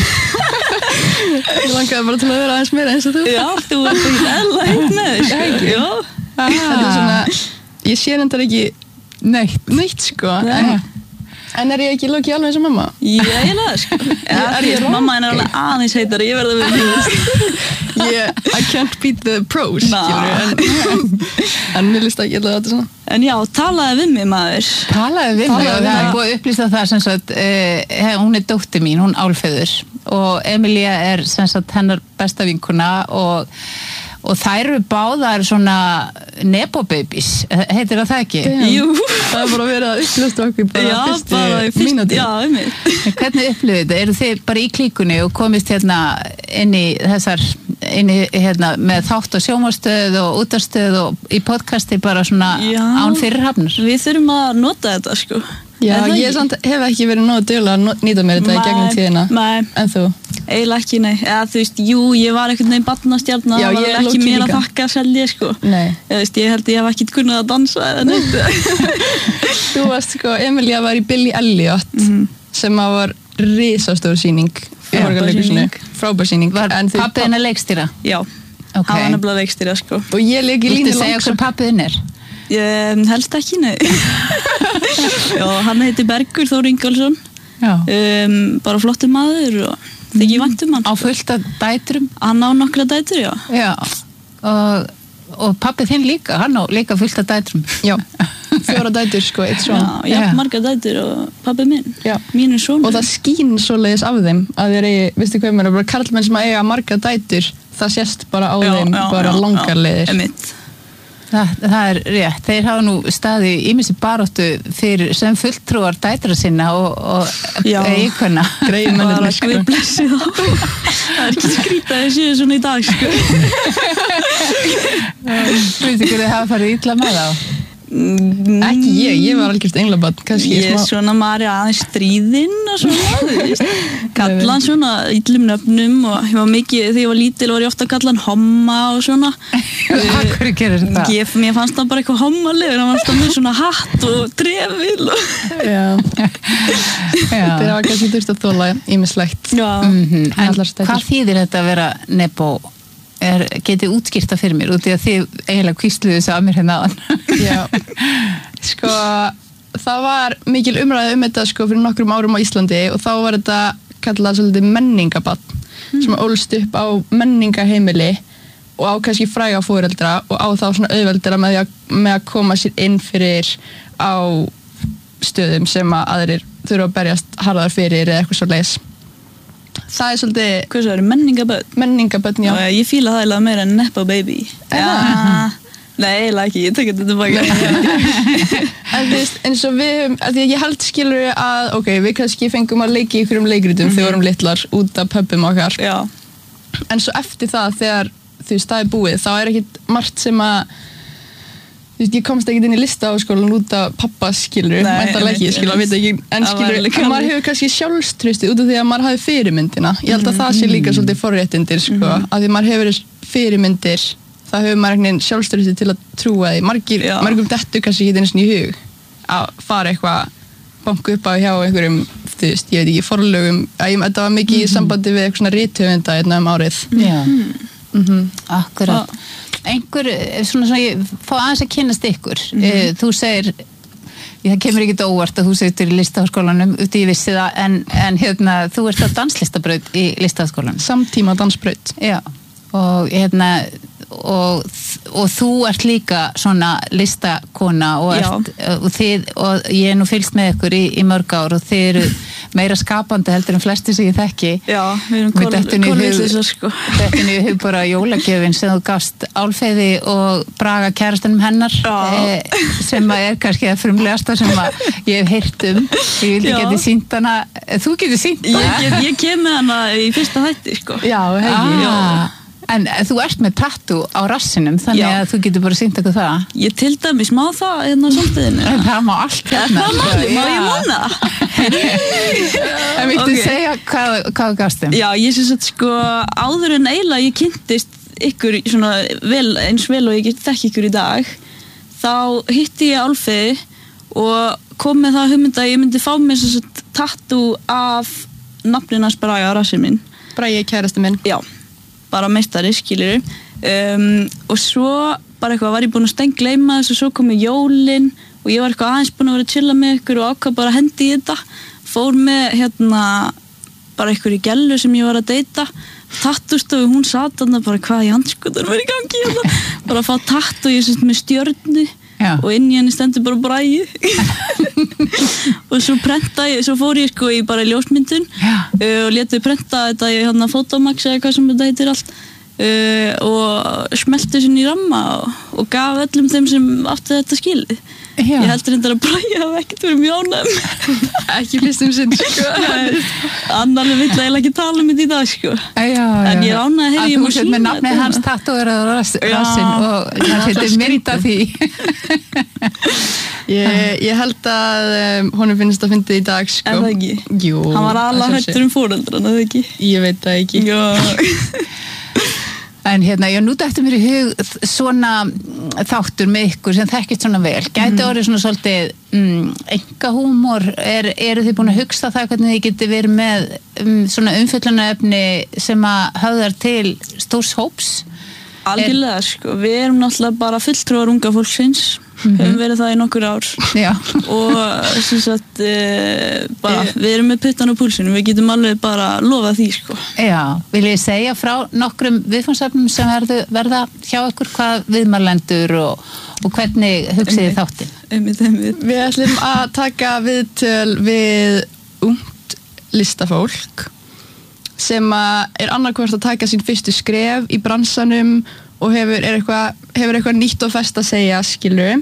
Ég langaði bara til að vera aðeins meira eins og þú. Já, þú ert ekki eðla hitt með þess. Ekki? Já. Þetta er svona, ég sé reyndar ekki Neitt. neitt sko, Nei. en, en er ég ekki lókið alveg eins og mamma? Já, eiginlega, sko. Er- er ég wrong? Mamma hennar er alveg aðeins heitari, ég verði að vera Ég, I can't beat the pros, Ná. skilur, en, en mér líst ekki alltaf þetta svona. En já, talaði við mig, maður. Talaðu við mig Talaðu og við það er mig. búið að upplýsa það sem sagt, uh, hún er dóttir mín, hún Álfheiður og Emilía er sem sagt hennar besta vinkuna og og þær eru báðar svona nepo-babies, heitir það það ekki? Jú. Það er bara verið að upplösta okkur bara Já, fyrstu bara í fyrst, mínútu. já, einmitt. Hvernig upplifið þetta? Eru þið bara í klíkunni og komist hérna inn í þessar, inn í hérna með þátt og sjónvarpsstöð og útvarpsstöð og í podcasti bara svona Já. án fyrirhafnar? Við þurfum að nota þetta, sko. Já, Er það ég ekki? samt hef ekki verið nógu duglega að no- nýta mér þetta í Nei, gegnum tíðina. nei. En þú? Eiginlega ekki, nei. Eða, þú veist, jú, ég var einhvern veginn barnastjarna, Já, það var ég er alveg ekki low-key mér að líka. þakka seldi ég, sko. Nei. Ég veist, ég held ég hef ekki kunnað að dansa eða neitt. Þú varst sko, Emilía var í Billy Elliot sem að var risastór sýning í Frábær Borgarleikhúsinu. sýning. Frábær sýning. Var En þú- pappið hennar leikstýra? Já, Ok. hann var nefnilega leikstýra, sko. Og ég leik í Viltu Línu segja okkur Langsson. pappið hennar? Ég helst ekki, nei. Já, hann heiti Bergur Þór Ingólfsson, Já. um, bara flottur maður og þykir vænt um hann. Á fullt af dætrum? Hann á nokkra dætur, já. Já. Og, og pappið þinn líka, hann á líka fullt af dætrum. Já, fjóra dætur sko, eitt Já, svon. já, Já. marga dætur og pabbi minn. Já. Mínu sonur. Og það skín svoleiðis af þeim að þeir eigi, veistu hvað mér er, bara karlmenn sem að eiga marga dætur, það sést bara á þeim bara langar leiðir. Einmitt. Það, það er rétt. Þeir hafa nú staði ímissi baróttu fyrir sem fulltrúar dætra sinna og, og Já. eikona. Greið mennir Bara sko. Guð blessi þá. Það er ekki skrítið að þið séu svona í dag, sko. Veistu hverju þið hafa farið illa með þá? Ekki ég, ég var algjörst englabann, kannski Ég er smá. svona maður er aðeins stríðinn og svona, þú veist. Kalla hann svona illum nöfnum og ég var mikið, þegar ég var lítil var ég ofta að kalla hann homma og svona. Akkur gerir þetta? Ég, mér fannst hann bara eitthvað hommalegur, hann var alltaf með svona hatt og trefil og... Já, Já. þeir hafa kannski þurft að þóla ímislegt. Já. Mhm. En Allar stætur. hvað þýðir þetta að vera nebo? Er, getið útskýrta fyrir mér út í að þið eiginlega kvísluðu þessu að mér hérna áðan? Já, sko það var mikil umræði um þetta sko fyrir nokkrum árum á Íslandi og þá var þetta kallað svolítið menningabarn Mm. sem ólst upp á menningaheimili og á kannski fræga foreldra og á þá svona auðveldara með, því að, með að koma sér inn fyrir á stöðum sem að aðrir þurfa að berjast harðar fyrir eða eitthvað svo leis. Það er svolítið Hvað svo eru menningaböld? menningabörn, já. Já, ég fíla það eiginlega meira en Nepo Baby. Já. Nei, eiginlega ekki, ég tek þetta tilbaka. En þú veist, eins og við höfum, að því að ég held skilur að, ok, við kannski fengum að leiki í einhverjum leikritum þegar við vorum litlar út af pöbbum okkar. Já. En svo eftir það, þegar þú veist, það er búið, þá er ekkit margt sem að, þú veist, ég komst ekkit inn í listaháskólan út af pappa skilur, Nei, mæntalega ekki, einmitt, skilur, einmitt. veit ekki, en Það var skilur, líka en maður alveg- hefur kannski sjálfströsti út af því að maður hafi fyrirmyndina. Ég held að það sé líka svolítið forréttindir, sko, að því maður hefur fyrirmyndir, þá hefur maður einhvern veginn sjálfströsti til að trúa því. Margir, Já. margum dettur kannski ekki einu sinni í hug að fara eitthvað banku upp á hjá einhverjum, þú veist, ég veit ekki, forlögum, að ég, þetta var mikið í sambandi við eitthvað svona rithöfunda hérna um árið. Já, Mm akkurat. Einhver, svona svona, ég fá aðeins að kynnast ykkur. Mm Þú segir, það kemur ekkert óvart að þú segir í listaháskólanum, út í ég vissi það, en, en hérna, þú ert á danslistabraut í listaháskólanum. Samtíma dansbraut. Já, og hérna og, og þú ert líka svona listakona og, Já. ert, og, þið, og ég er nú fylgst með ykkur í, í mörg ár og þið eru meira skapandi heldur en flesti sem ég þekki. Já, við erum Mér dettur inn í hug- kolvillisar, sko. Þetta er hug bara jólagjöfin sem þú gafst Álfheiði og Braga kærastanum hennar Já. eh, sem að er kannski að frumlegasta sem að ég hef heyrt um. Ég vildi Já. geti sýnt hana, þú getur sýnt Ég, hana. get, ég kem með hana í fyrsta þætti, sko. Já, hegi. Ah, En þú ert með tattoo á rassinum, þannig Já. að þú getur bara sýnt okkur það. Ég til dæmis má það hérna á samtíðinu. En það má allt hérna. Það máli, má ég manna? En viltu Ok. segja hvað, hvað þú gafstum? Já, ég syns að sko áður en eiginlega ég kynntist ykkur svona vel, eins vel og ég get þekki ykkur í dag, þá hitti ég Álfi og kom með það hugmynd að ég myndi fá mér svona tattoo af nafninans Braga á rassinn minn. Bragi kærasti minn. Já, bara meistari, skilur um, og svo bara eitthvað var ég búin að stenggleyma þess og svo komu jólin og ég var eitthvað aðeins búin að vera að chilla með ykkur og ákvað bara að hendi í þetta, fór með hérna bara ykkur í gellu sem ég var að deyta, tattoostofu, hún sat þarna bara hvað í andskotan var í gangi hérna, bara að fá tattoo ég syns með stjörnu Já. og inn í henni stendur bara Bragi og svo prenta ég, svo fór ég sko í bara ljósmyndun uh, og létið prenta þetta í hérna Photomax eða hvað sem þetta heitir allt uh, og smelti sinni í ramma og, og gaf öllum þeim sem átti þetta skilið. Já. Ég heldur reyndar að Bragi hafi ekkert verið mjög ánægður. Ekki fyrstum sinn, sko. Annarlega vill eiginlega ekki tala um þetta í dag, sko. Já, já. En ég er ánægð að heyra ég Að má þú sett sýna með nafnið þetta. hans tattooerað á rass, Já. rassinn og það það setur er mynd af því. Ég, ég held að um, honum finnst að fyndið í dag, sko. Er það ekki? Jú. Hann var að alveg sjálfsögðu. hættur um fóreldrana, það ekki? Ég veit það ekki. Já. En hérna, já, nú dættu mér í hug svona þáttur með ykkur sem þekkist svona vel. Gæti Mhm. orðið svona svolítið mm, engahúmor, er, eru þið búin að hugsa það hvernig þið geti verið með um, svona umfjöllunarefni sem að höfðar til stórs hóps? Algjörlega, sko. Við erum náttúrulega bara fulltrúar unga fólksins, höfum verið það í nokkur ár Já. og sem sagt uh, bara, við erum með puttan á púlsinu, við getum alveg bara lofað því, sko. Já, vil ég segja frá nokkrum viðfangsefnum sem verðu, verða hjá ykkur, hvað viðmælendur og, og hvernig hugsið þið þáttinn? Einmitt, einmitt. Við ætlum að taka viðtöl við ungt listafólk sem að er annarkvort að taka sín fyrstu skref í bransanum og hefur, er eitthvað, hefur eitthvað nýtt og fest að segja, skilur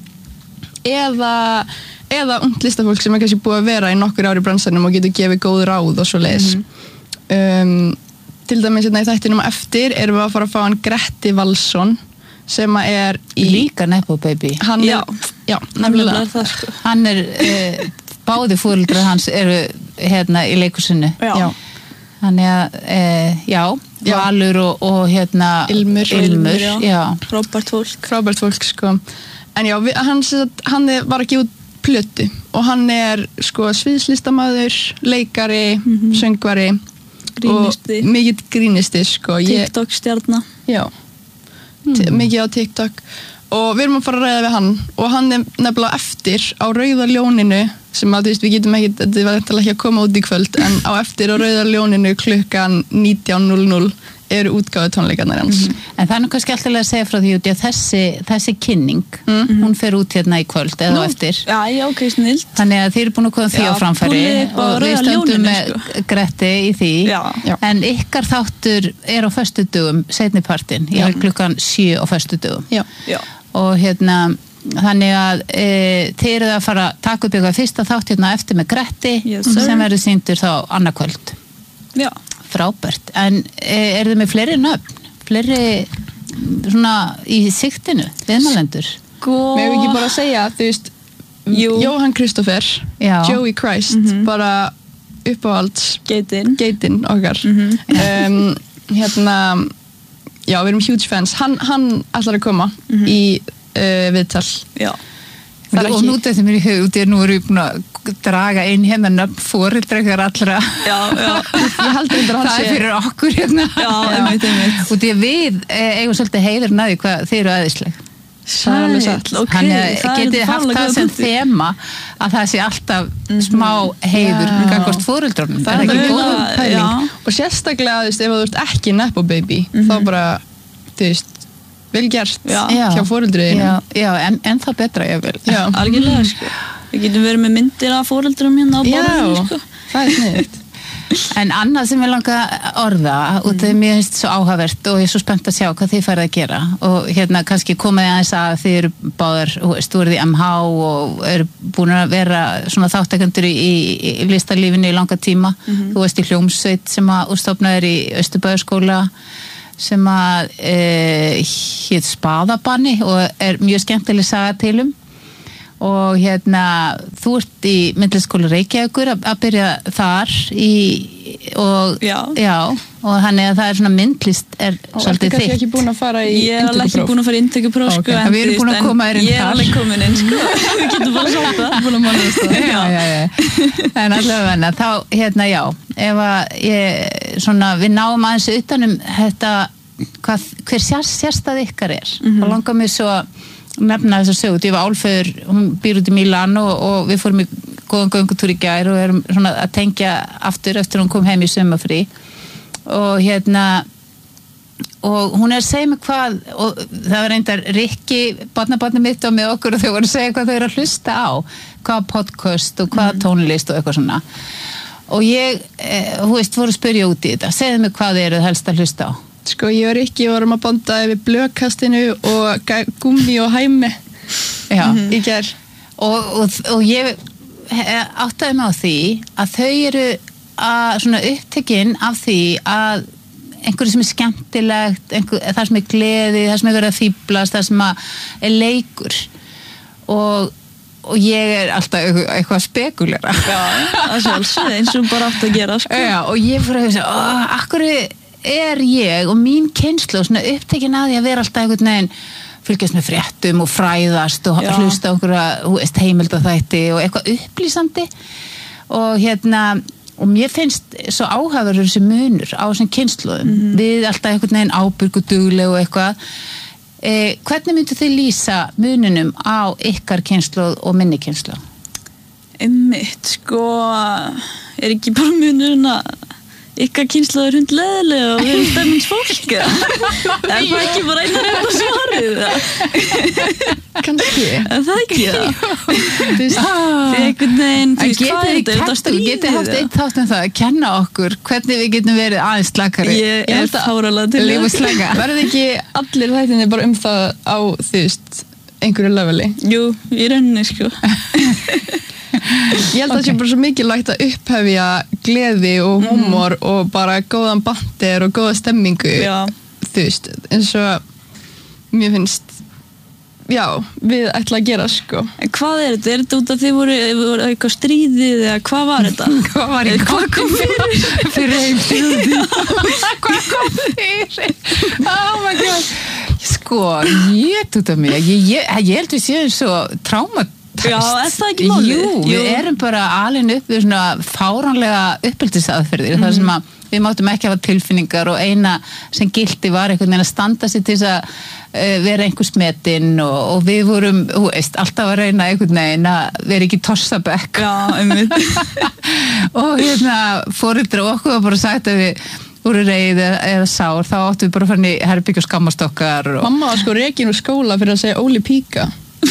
eða, eða ungt listafólk sem er kannski búið að vera í nokkur ár í bransanum og getur gefið góð ráð og svo leiðis. um, til dæmis hérna í þættinum á eftir erum við að fara að fá hann Gretti Valsson sem að er í Líka Nepo Baby. hann Já. er, já, Nefnilega nefnilega er það, sko. Hann er, uh, báði fóreldrar hans eru hérna í leikusinu. Já. Þannig að, uh, já, Já. Valur og, og hérna Ilmur. Ilmur, já. já. Frábært fólk. frábært fólk, sko. En já, við, hann, sem sagt, hann er, var að gefa út plötu og hann er sko sviðslistamaður, leikari, söngvari Grínisti. og mikið grínisti, sko. Ég, TikTok stjarna. já, t- mikið á TikTok og við erum að fara að ræða við hann og hann er nefnilega eftir á Rauða ljóninu sem að þú veist, við getum ekki, þetta var eftir ekki að koma út í kvöld en á eftir á Rauða ljóninu klukkan nítján núll núll eru útgáðu tónleikarnar hans. En það er nú kannski alltaf að segja frá því út í að þessi, þessi kynning, hún fer út hérna í kvöld eða á eftir. Já, já, ok, snilt. Þannig að þið eru búin að koma því Já, á framfæri púllið upp á og við Rauða stöndum ljóninu, með sko. Gretti í því. Já. Já. En ykkar þáttur er á föstudögum, seinnipartin, ég held klukkan sjö á föstudögum. Já. Já. Og hérna, þannig að e, þið eruð að fara að taka upp eitthvað fyrsta þátt hérna á eftir með Gretti Yes, sir. sem verður sýndur þá annarkvöld. Já. Frábært. En e, eru þið með fleiri nöfn? Fleiri svona í siktinu, viðmælendur? Sko. Mér hefur ekki bara að segja, þú veist, Jú. Jóhann Kristoffer, Já. Joey Christ, bara uppáhalds Geitin. geitin okkar. um, hérna, já, við erum huge fans. Hann, hann ætlar að koma í uh, viðtal. Já. Það er Og ekki- nú þetta mér í hug, út í að nú eru við búin að draga inn hérna nöfn fóreldrar allra. Já, já. Ég heldur þetta að hann Það er sé fyrir okkur hérna. Já, einmitt, einmitt. Út í að við eh, eigum svolítið heiður næði hvað þið eru aðeinsleg. Það er alveg satt. Ok, Þannig það að er getið þetta haft farlega það góða sem punktur. þema að það sé alltaf smá heiður Já. gangvart fóreldrunum. Það er ekki ekki góð góð Já. pæling. Og sérstaklega, þú veist, ef þú ert ekki nepo baby, þá bara, þú veist, vel gert Já. hjá fóreldriðinu. Já, já en, en það betra ég vil. Já. Algjörlega, sko. Við getum verið með myndir af fóreldrum hérna á borðinu, Já, sko. það er sniðugt. En annað sem ég langa að orða og það er mér finnst svo áhugavert og ég er svo spennt að sjá hvað þið færið að gera og hérna kannski komið aðeins að þið eru báðar, þú veist, þú eruð í M H og eru búin að vera svona þáttakendur í, í, í listalífinu í langa tíma, þú veist í hljómsveit sem að úrstofnaður í Austurbæðarskóla sem að e, hét Spaðabanni og er mjög skemmtileg saga til um og hérna þú ert í myndlistaskóla Reykjavíkur að, að byrja þar í og Já. já og þannig að það er svona myndlist er Og ertu svolítið kannski þitt ekki búin að fara í Ég er alveg ekki búin að fara í inntökupróf Ok, sko, en við erum þú búin að veist, en koma þér inn Ég er þar. alveg komin inn sko Við getum bara sagt það búin að mála það. já, já, já. En allavega þá, hérna, já ef að ég, svona, við náum aðeins utanum þetta, hvað, hver sér, sérstað ykkar er Mhm. og langar mér svo að nefna þess að sögut, ég var álföður hún býr út í Mílan og, og við fórum í góðan göngutúr í gær og erum svona að tengja aftur eftir hún kom heim í sumafrí og hérna og hún er að segja mig hvað og það var reyndar Rikki barnabarnið mitt og með okkur og þau voru að segja hvað þau eru að hlusta á hvaða podcast og hvaða tónlist og eitthvað svona og ég, eh, þú veist, voru að spyrja út í þetta segðu mig hvað þið eruð helst að hlusta á Sko, ég var ekki, vorum að banda yfir blökkastinu og ga- gúmmi og hæmi Já. í gær. og, og, og ég eh, áttaði mig á því að þau eru að svona upptekinn af því að einhverju sem er skemmtilegt einhver, það sem er gleði, það sem er verið að fíblast það sem að er leikur og, og ég er alltaf eitthvað, eitthvað spekulera Já, það sjálfsög eins og bara átt að gera sko. Já, og ég fyrir að hugsa akkur er ég og mín kynslóð svona upptekinn að því að vera alltaf einhvern veginn fylgjast með fréttum og fræðast og Já. hlusta á einhverja heimildaþætti og eitthvað upplýsandi og hérna og mér finnst svo áhafur þessi munur á þessum kynslóðum mm -hmm. við alltaf einhvern veginn ábyrg og dugleg og eitthvað eh, hvernig myndu þið lýsa mununum á ykkar kynslóð og minni kynslóð? Einmitt, sko er ekki bara munurinn að ykkar kynslaður hundleðilega og við erum stemmins fólk er það ekki bara eina reyna svarið Kannski. er það ekki það Þú veist, því einhvern veginn, þú veist, hvað er þetta? Er þetta Getið stríðið? haft einn þátt um það að kenna okkur hvernig við getum verið aðeins slakari Ég Ég er held að- fáralega til líf og það. slaka verður ekki allir þættinni bara um það á, þú veist, einhverju leveli? Jú, í rauninni sko Ég held að það sé bara svo mikilvægt að upphefja gleði og húmor og bara góðan bandir og góða stemmingu Já. þú veist, eins og mér finnst já, við ætla að gera sko En hvað er þetta? Er þetta út af þið voru, voru eitthvað stríðið eða hvað var þetta? Hvað var í Eða hvað kom fyrir? fyrir heimstjóði hvað kom fyrir oh my god sko, ég út af mig ég, ég, ég held við séum svo trámat Já, er það ekki málið? Jú, Jú. við erum bara alin upp við svona fáránlega uppbyldisaðferðir mm. þar sem að við máttum ekki hafa tilfinningar og eina sem gilti var einhvern veginn að standa sig til þess að uh, vera einhvers metinn og, og við vorum, þú veist, alltaf að reyna einhvern veginn að vera ekki tossabekk Já, einmitt og hérna fóreldrar okkur var bara sagt að við voru reið eða, eða sár, þá áttum við bara að fara í herbyggja og skammast okkar og... Mamma var sko rekin úr skóla fyrir að segja Óli Píka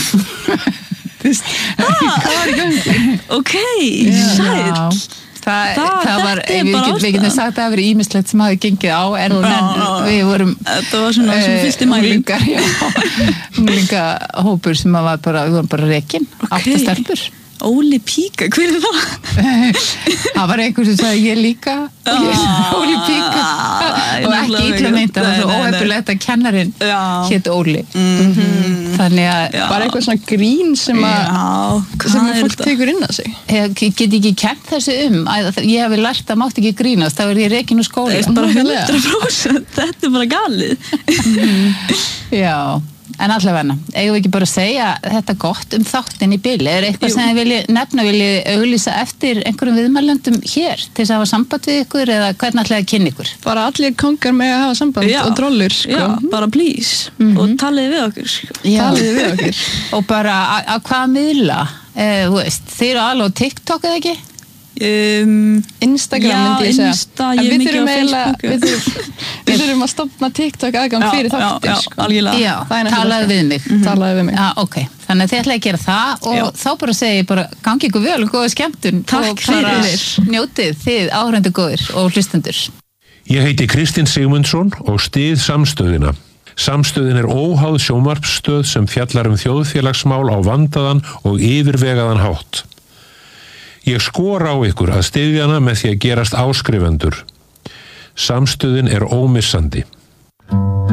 Ok, Já. sæll Það, Það- það var, þetta er við, bara get, við getum ástæðan. sagt að það hafi verið ýmislegt sem hafi gengið á en, Já, en já. við vorum Þetta var svona sem eh, fyrsti mæling unglingar, já, unglinga hópur sem að var bara, við vorum bara rekin Ok. átta stelpur Óli Píka, hver er það? það var einhver sem sagði ég líka Ah, Óli Píka ég og ekki nefnilega illa veit. meint það var svo Nei, nei, nei. óhefnilegt að kennarinn Já. hét Óli Mhm. þannig að Já. bara eitthvað svona grín sem að Já, sem hvað að er fólk þetta? tekur inn að sig ég get ekki kent þessu um að ég hafi lært að mátt ekki grínast þá er ég rekin úr skóla Það er bara Nákvæmlega. hundrað prósent Þetta er bara galið Já, en allavega eigum við ekki bara að segja þetta gott um þáttinn í bili, er eitthvað Jú. sem þið vilji nefna, vilji auglýsa eftir einhverjum viðmælendum hér til þess að hafa samband við ykkur eða hvernig ætlaði að kynna ykkur? bara allir kongar með að hafa samband Já. og drollur sko. Já, bara please og taliði við okkur sko. Talið við okkur Og bara á- á hvaða miðla, eh, þú veist, þið eru alveg á TikTok eða ekki? um, Instagram Já, myndi ég segja Insta, En ég er við mikið þurfum á eiginlega- Facebook. við þurfum- við þurfum að stopna TikTok aðgang Já, fyrir já, þáttir já, sko. algjörlega Já, það er talaðu nefnilega við mig. Mhm. Talaðu við mig Já, ok, þannig að þið ætlaði að gera það og Já. þá bara segi ég bara gangi ykkur vel og góða skemmtun Takk og bara fyrir. njótið þið áhrendu góðir og hlustendur. Ég heiti Kristinn Sigmundsson og styð Samstöðina. Samstöðin er óháð sjónvarpsstöð sem fjallar um þjóðfélagsmál á vandaðan og yfirvegaðan hátt. Ég skora á ykkur að styðja hana með því að gerast áskrifendur. Samstöðin er ómissandi.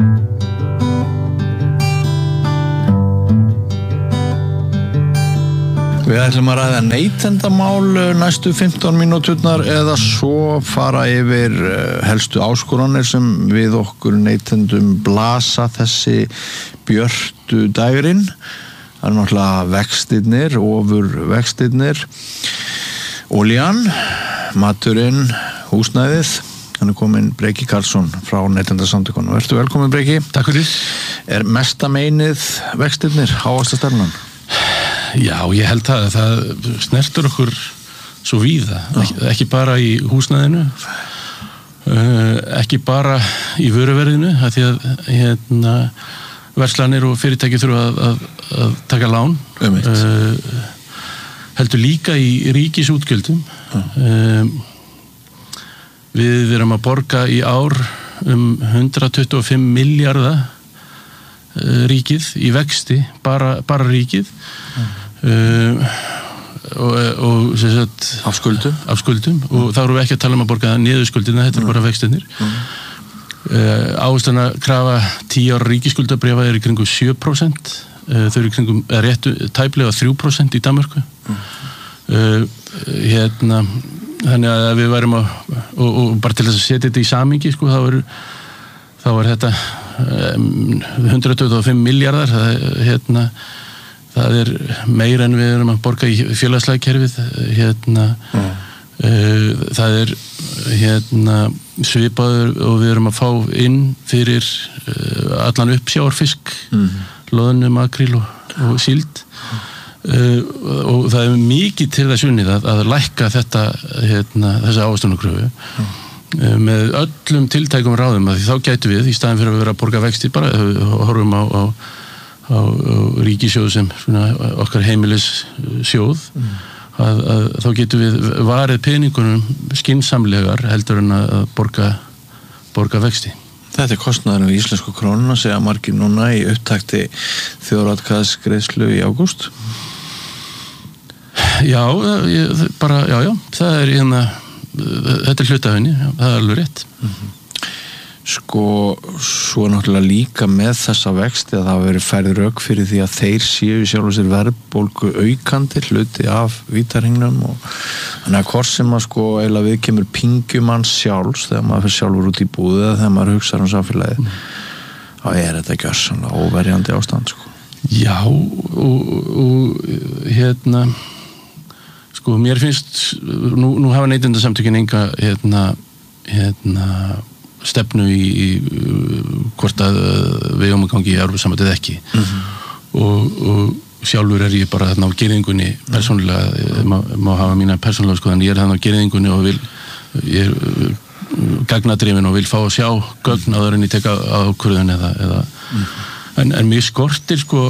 Við ætlum að ræða neytendamál næstu fimmtán mínúturnar eða svo fara yfir helstu áskoranir sem við okkur neytendum blasa þessi björtu dægrin. Það er náttúrulega vextirnir, ofur vextirnir, olían, maturinn, húsnæðið. Hann er komin Breki Karlsson frá Neytendasamtökunum. Vertu velkomin Breki. Takk fyrir. Er mesta meinið vextirnir, hávaxtastefnan? Já, ég held það að það snertur okkur svo víða, ekki, ekki bara í húsnæðinu, ekki bara í vöruverðinu, að því að hérna, verslanir og fyrirtæki þurfa að, að, að taka lán, uh, heldur líka í ríkisútgjöldum. Um, við erum að borga í ár um hundrað tuttugu og fimm milljarða uh, ríkið í vexti, bara, bara ríkið. Uh, og, og sagt, af skuldum, af skuldum mm. og þá erum við ekki að tala um að borga niður skuldina, þetta er mm. bara vextinir mm. uh, ástæðan að krafa tíu ára ríkisskuldabréfa er í kringum sjö prósent, uh, þau eru í kringum er réttu tæplega þrjú prósent í Danmörku mm. uh, hérna þannig að við værum að og, og bara til þess að setja þetta í samhengi sko, þá er, þá er þetta um, hundrað tuttugu og fimm milljarðar það er hérna það er meira en við erum að borga í félagslega kerfið hérna mm. uh, það er hérna svipaður og við erum að fá inn fyrir uh, allan uppsjávarfisk mm. loðnu, makríl og, og síld mm. uh, og það er mikið til þess unnið að, að lækka þetta hérna, þessa ávöxtunarkröfu mm. uh, með öllum tiltækum ráðum að því þá gætu við í staðin fyrir að vera að borga vexti bara horfum á, á á, á ríkissjóð sem svona, okkar heimilis sjóð mm. að, að þá getum við varið peningunum skynsamlegar heldur en að borga, borga vexti. Þetta er kostnaðurinn við íslensku krónuna segja margir núna í upptakti þjóðaratkvæðisgreiðslu í ágúst. Já, ég, bara, já, já, það er hérna, þetta er hluta af henni, það er alveg rétt. Mm-hmm. Sko, svo náttúrulega líka með þessa vexti að það hafa verið færð rök fyrir því að þeir séu sjálf sér verðbólgu aukandi hluti af vítarhingnum og þannig að hvort sem að sko eiginlega við kemur pingjumann sjálfs þegar maður fyrir sjálfur út í búið eða þegar maður hugsa um samfélagið mm. þá er þetta gjörsamlega óverjandi ástand sko. Já, og, og hérna sko, mér finnst nú, nú hafa Neytendasamtökin enga hérna, hérna stefnu í, í hvort að við um að gangi í Evrópusambandið ekki mm-hmm. og, og sjálfur er ég bara þarna á girðingunni persónulega, má, má hafa mína persónulega skoðan, ég er þarna á girðingunni og vil ég er gagnadrifin og vil fá að sjá gögn áður en ég teka ákvörðun eða, eða mm-hmm. en, en mér skortir sko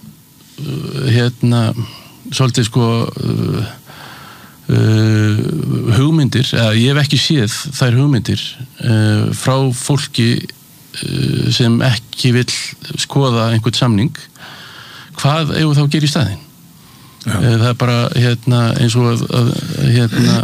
hérna svolítið sko uh, Uh, hugmyndir, eða ég hef ekki séð þær hugmyndir uh, frá fólki uh, sem ekki vill skoða einhvern samning hvað eigum þá að gera í staðinn uh, það er bara hérna, eins og að, að, hérna,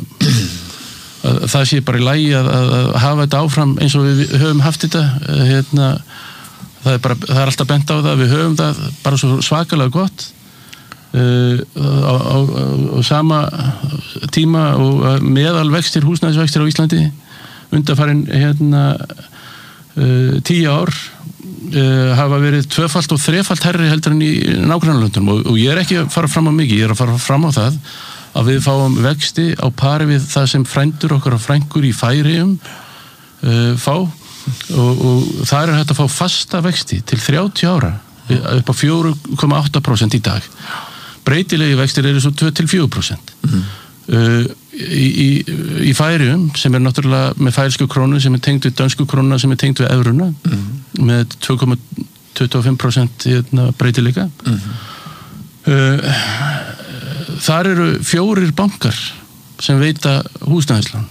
að það sé bara í lagi að, að, að hafa þetta áfram eins og við höfum haft þetta uh, hérna, það er, bara, það er alltaf bent á það við höfum það bara svo svakalega gott Uh, á, á, á sama tíma og meðalvextir húsnæðisvextir á Íslandi undanfarin hérna uh, tíu ár uh, hafa verið tvöfalt og þrefalt herri heldur en í nágrannalöndunum og, og ég er ekki að fara fram á mikið, ég er að fara fram á það að við fáum vexti á pari við það sem frændur okkar og frængur í Færeyjum uh, fá og, og það er hægt að fá fasta vexti til þrjátíu ára upp á fjögur komma átta prósent í dag. Breytilegi vextir eru svo tvö til fjögur prósent. Mm. Uh, í, í, í Færeyjum sem er náttúrulega með færsku krónu sem er tengd við dönsku krónuna sem er tengd við evruna mm. með tvö komma tuttugu og fimm prósent breytilega. Mm. Uh, þar eru fjórir bankar sem veita húsnæðislán.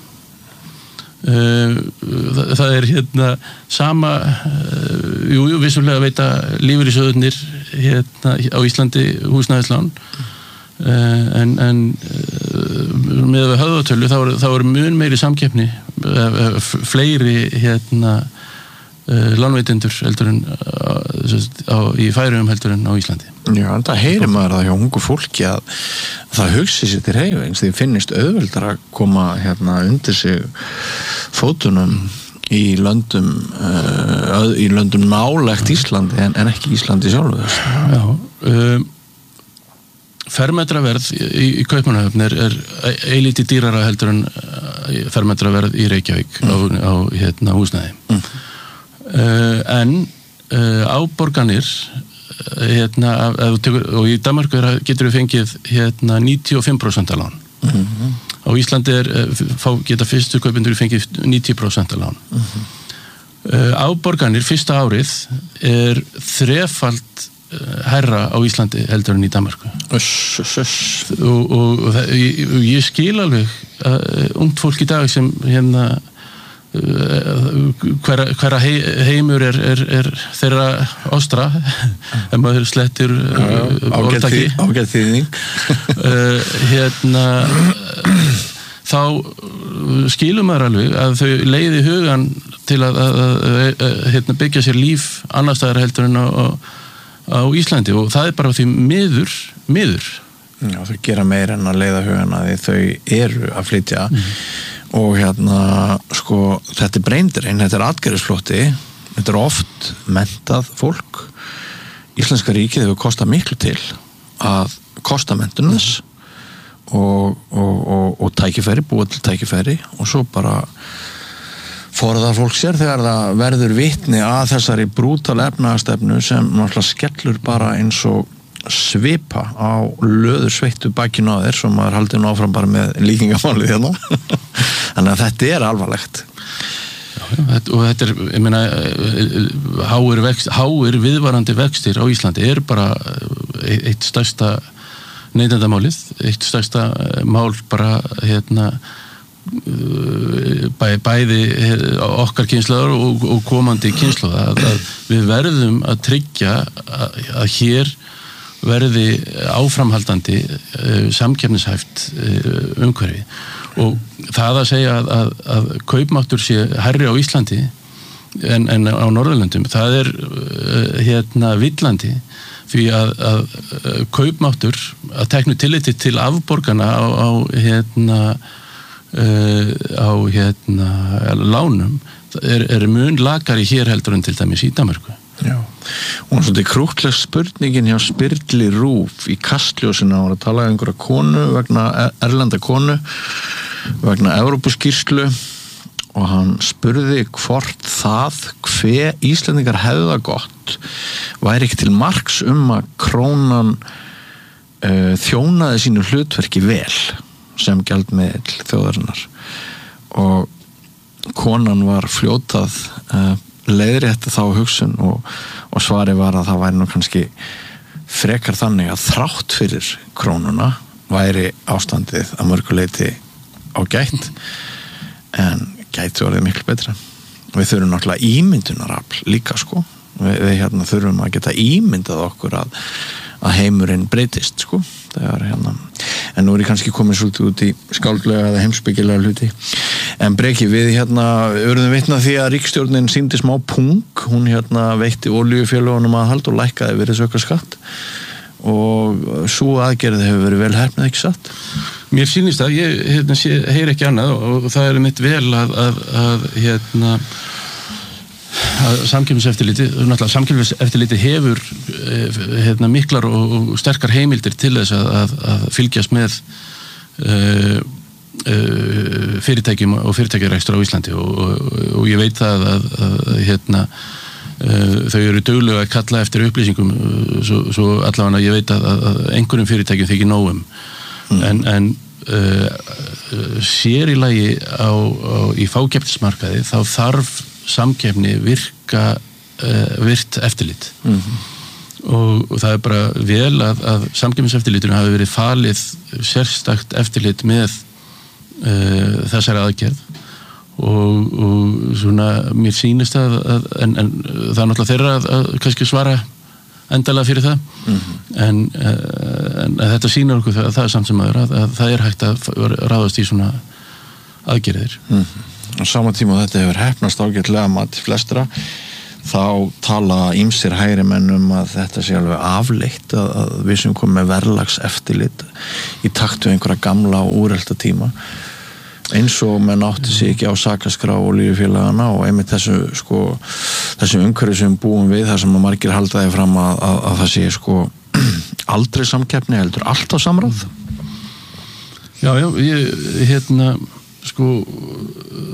Uh, það, það er hérna sama uh, jú, jú, vissulega veita lífeyrissjóðirnir hérna á Íslandi húsnæðislán uh, en, en uh, með höfðatölu þá er, þá er mun meiri samkeppni uh, fleiri hérna uh, lánveitendur heldur en uh, á, í Færeyjum heldur en á Íslandi. Já, en það heyrir maður það hjá ungu fólki að það hugsi sér til hreyfings, því finnist auðveldar að koma hérna undir sig fótunum í löndum uh, í löndum nálægt Íslandi en, en ekki Íslandi sjálfu. Já, um, fermetraverð í, í Kaupmannahöfn er, er eilítið dýrara heldur en fermetraverð í Reykjavík mm. á, á hérna húsnæði. Mm. Uh, en uh, áborganir hérna, ef þú tekur, og í Danmarku er, getur við fengið hérna níutíu og fimm prósent lán. Mm-hmm. Á Íslandi er, fá, geta fyrstu kaupendur fengið níutíu prósent lán. Mm-hmm. uh, áborganir fyrsta árið er þrefalt herra á Íslandi heldur en í Danmarku. Öss, öss, öss. Og, og, og ég, ég skil alveg uh, ungt fólk í dag sem hérna hverra hver hei, heimur er, er, er þeirra ostra ef maður slettir ágætti þýðing uh, hérna þá skilum maður alveg að þau leiði hugan til að, að, að, að hérna, byggja sér líf annars staðar heldur en á, á Íslandi og það er bara því miður miður. Já, þau gera meira en að leiða hugan að þau eru að flytja mm. og hérna, sko, þetta er breyndirinn, þetta er atgerðisflótti, þetta er oft mentað fólk. Íslenska ríkið hefur kostað miklu til að kosta mentunum og, og, og, og tækifæri, búið til tækifæri og svo bara forðar fólk sér þegar það verður vitni að þessari brútal efnahagstefnu sem náttúrulega skellur bara eins og svipa á löður sveittu bakinu á þér sem maður haldið nú áfram bara með líkingamálið hérna. Þannig að þetta er alvarlegt. Já, og þetta er, ég meina, háir, vext, háir viðvarandi vextir á Íslandi er bara eitt stærsta neytendamálið, eitt stærsta mál bara hérna bæ, bæði okkar kynslaður og, og komandi kynslaða að, að við verðum að tryggja að, að hér verði áframhaldandi uh, samkeppnishæft uh, umhverfi og það að segja að, að, að kaupmáttur sé hærri á Íslandi en, en á Norðurlöndum, það er uh, hérna villandi því að, að, að kaupmáttur að teknu tilliti til afborgana á, á hérna uh, á hérna lánum er, er mun lakari hér heldur en til dæmis í Danmörku. Já, og hann svolítið krútleg spurningin hjá Spyrli Rúf í Kastljósinu, hann var að tala um einhverja konu vegna erlenda konu vegna Evrópuskýrslu og hann spurði hvort það hve Íslendingar hefða gott væri ekki til marks um að krónan uh, þjónaði sínu hlutverki vel sem gjaldmiðill þjóðarinnar og konan var fljótað uh, leiðrétti þá hugsun og, og svari var að það væri nú kannski frekar þannig að þrátt fyrir krónuna væri ástandið að mörguleiti ágætt en gæti orðið miklu betra. Við þurfum náttúrulega ímyndunarafl líka sko. Við, við hérna þurfum að geta ímyndað okkur að, að heimurinn breytist sko. Þegar, hérna. En nú er ég kannski komið svolítið út í skáldlega eða heimspekilega hluti. En Breki, við hérna urðum vitna því að ríkisstjórnin sýndi smá pung, hún hérna veitti olíufélögunum aðhald og lækkaði virðisaukaskatt og svo aðgerð hefur verið vel heppnað, ekki satt? Mér sýnist að ég hérna, sé, heyr ekki annað og það er mitt vel að, að, að hérna að samkeppniseftirlitið, náttúrulega samkeppniseftirlitið hefur hérna, miklar og sterkar heimildir til þess að, að, að fylgjast með uh, uh, fyrirtækjum og fyrirtækjarekstur á Íslandi og, og, og ég veit það að, að, að hérna uh, þau eru duglega að kalla eftir upplýsingum svo, svo allavega ég veit að, að einhverjum fyrirtækjum þykir nóg um mm. en, en uh, sér í lagi á, á, í fákeppnismarkaði þá þarf samkeppni virka uh, virt eftirlit mm-hmm. og, og það er bara vel að, að samkeppniseftirlitunum hafi verið falið sérstakt eftirlit með uh, þessari aðgerð og, og svona mér sýnist að, að en, en það er náttúrulega þeirra að, að kannski svara endalega fyrir það mm-hmm. en, uh, en þetta sýnir okkur það, það er samt sem aður að, að það er hægt að ráðast í svona aðgerðir mm-hmm. Á sama tíma þetta hefur heppnast ágætlega mati flestra þá tala ýmsir hægri menn um að þetta sé alveg afleitt að, að við sem komum með verðlags eftirlit í takt við einhverja gamla og úrelta tíma eins og menn átti sig ekki á sakaskrá og lífefélagana og einmitt þessu sko, þessu umhverfi sem búum við þar sem að margir haldaði fram að, að, að það sé sko aldrei samkeppni heldur alltaf samráð. Já, já, ég hérna sko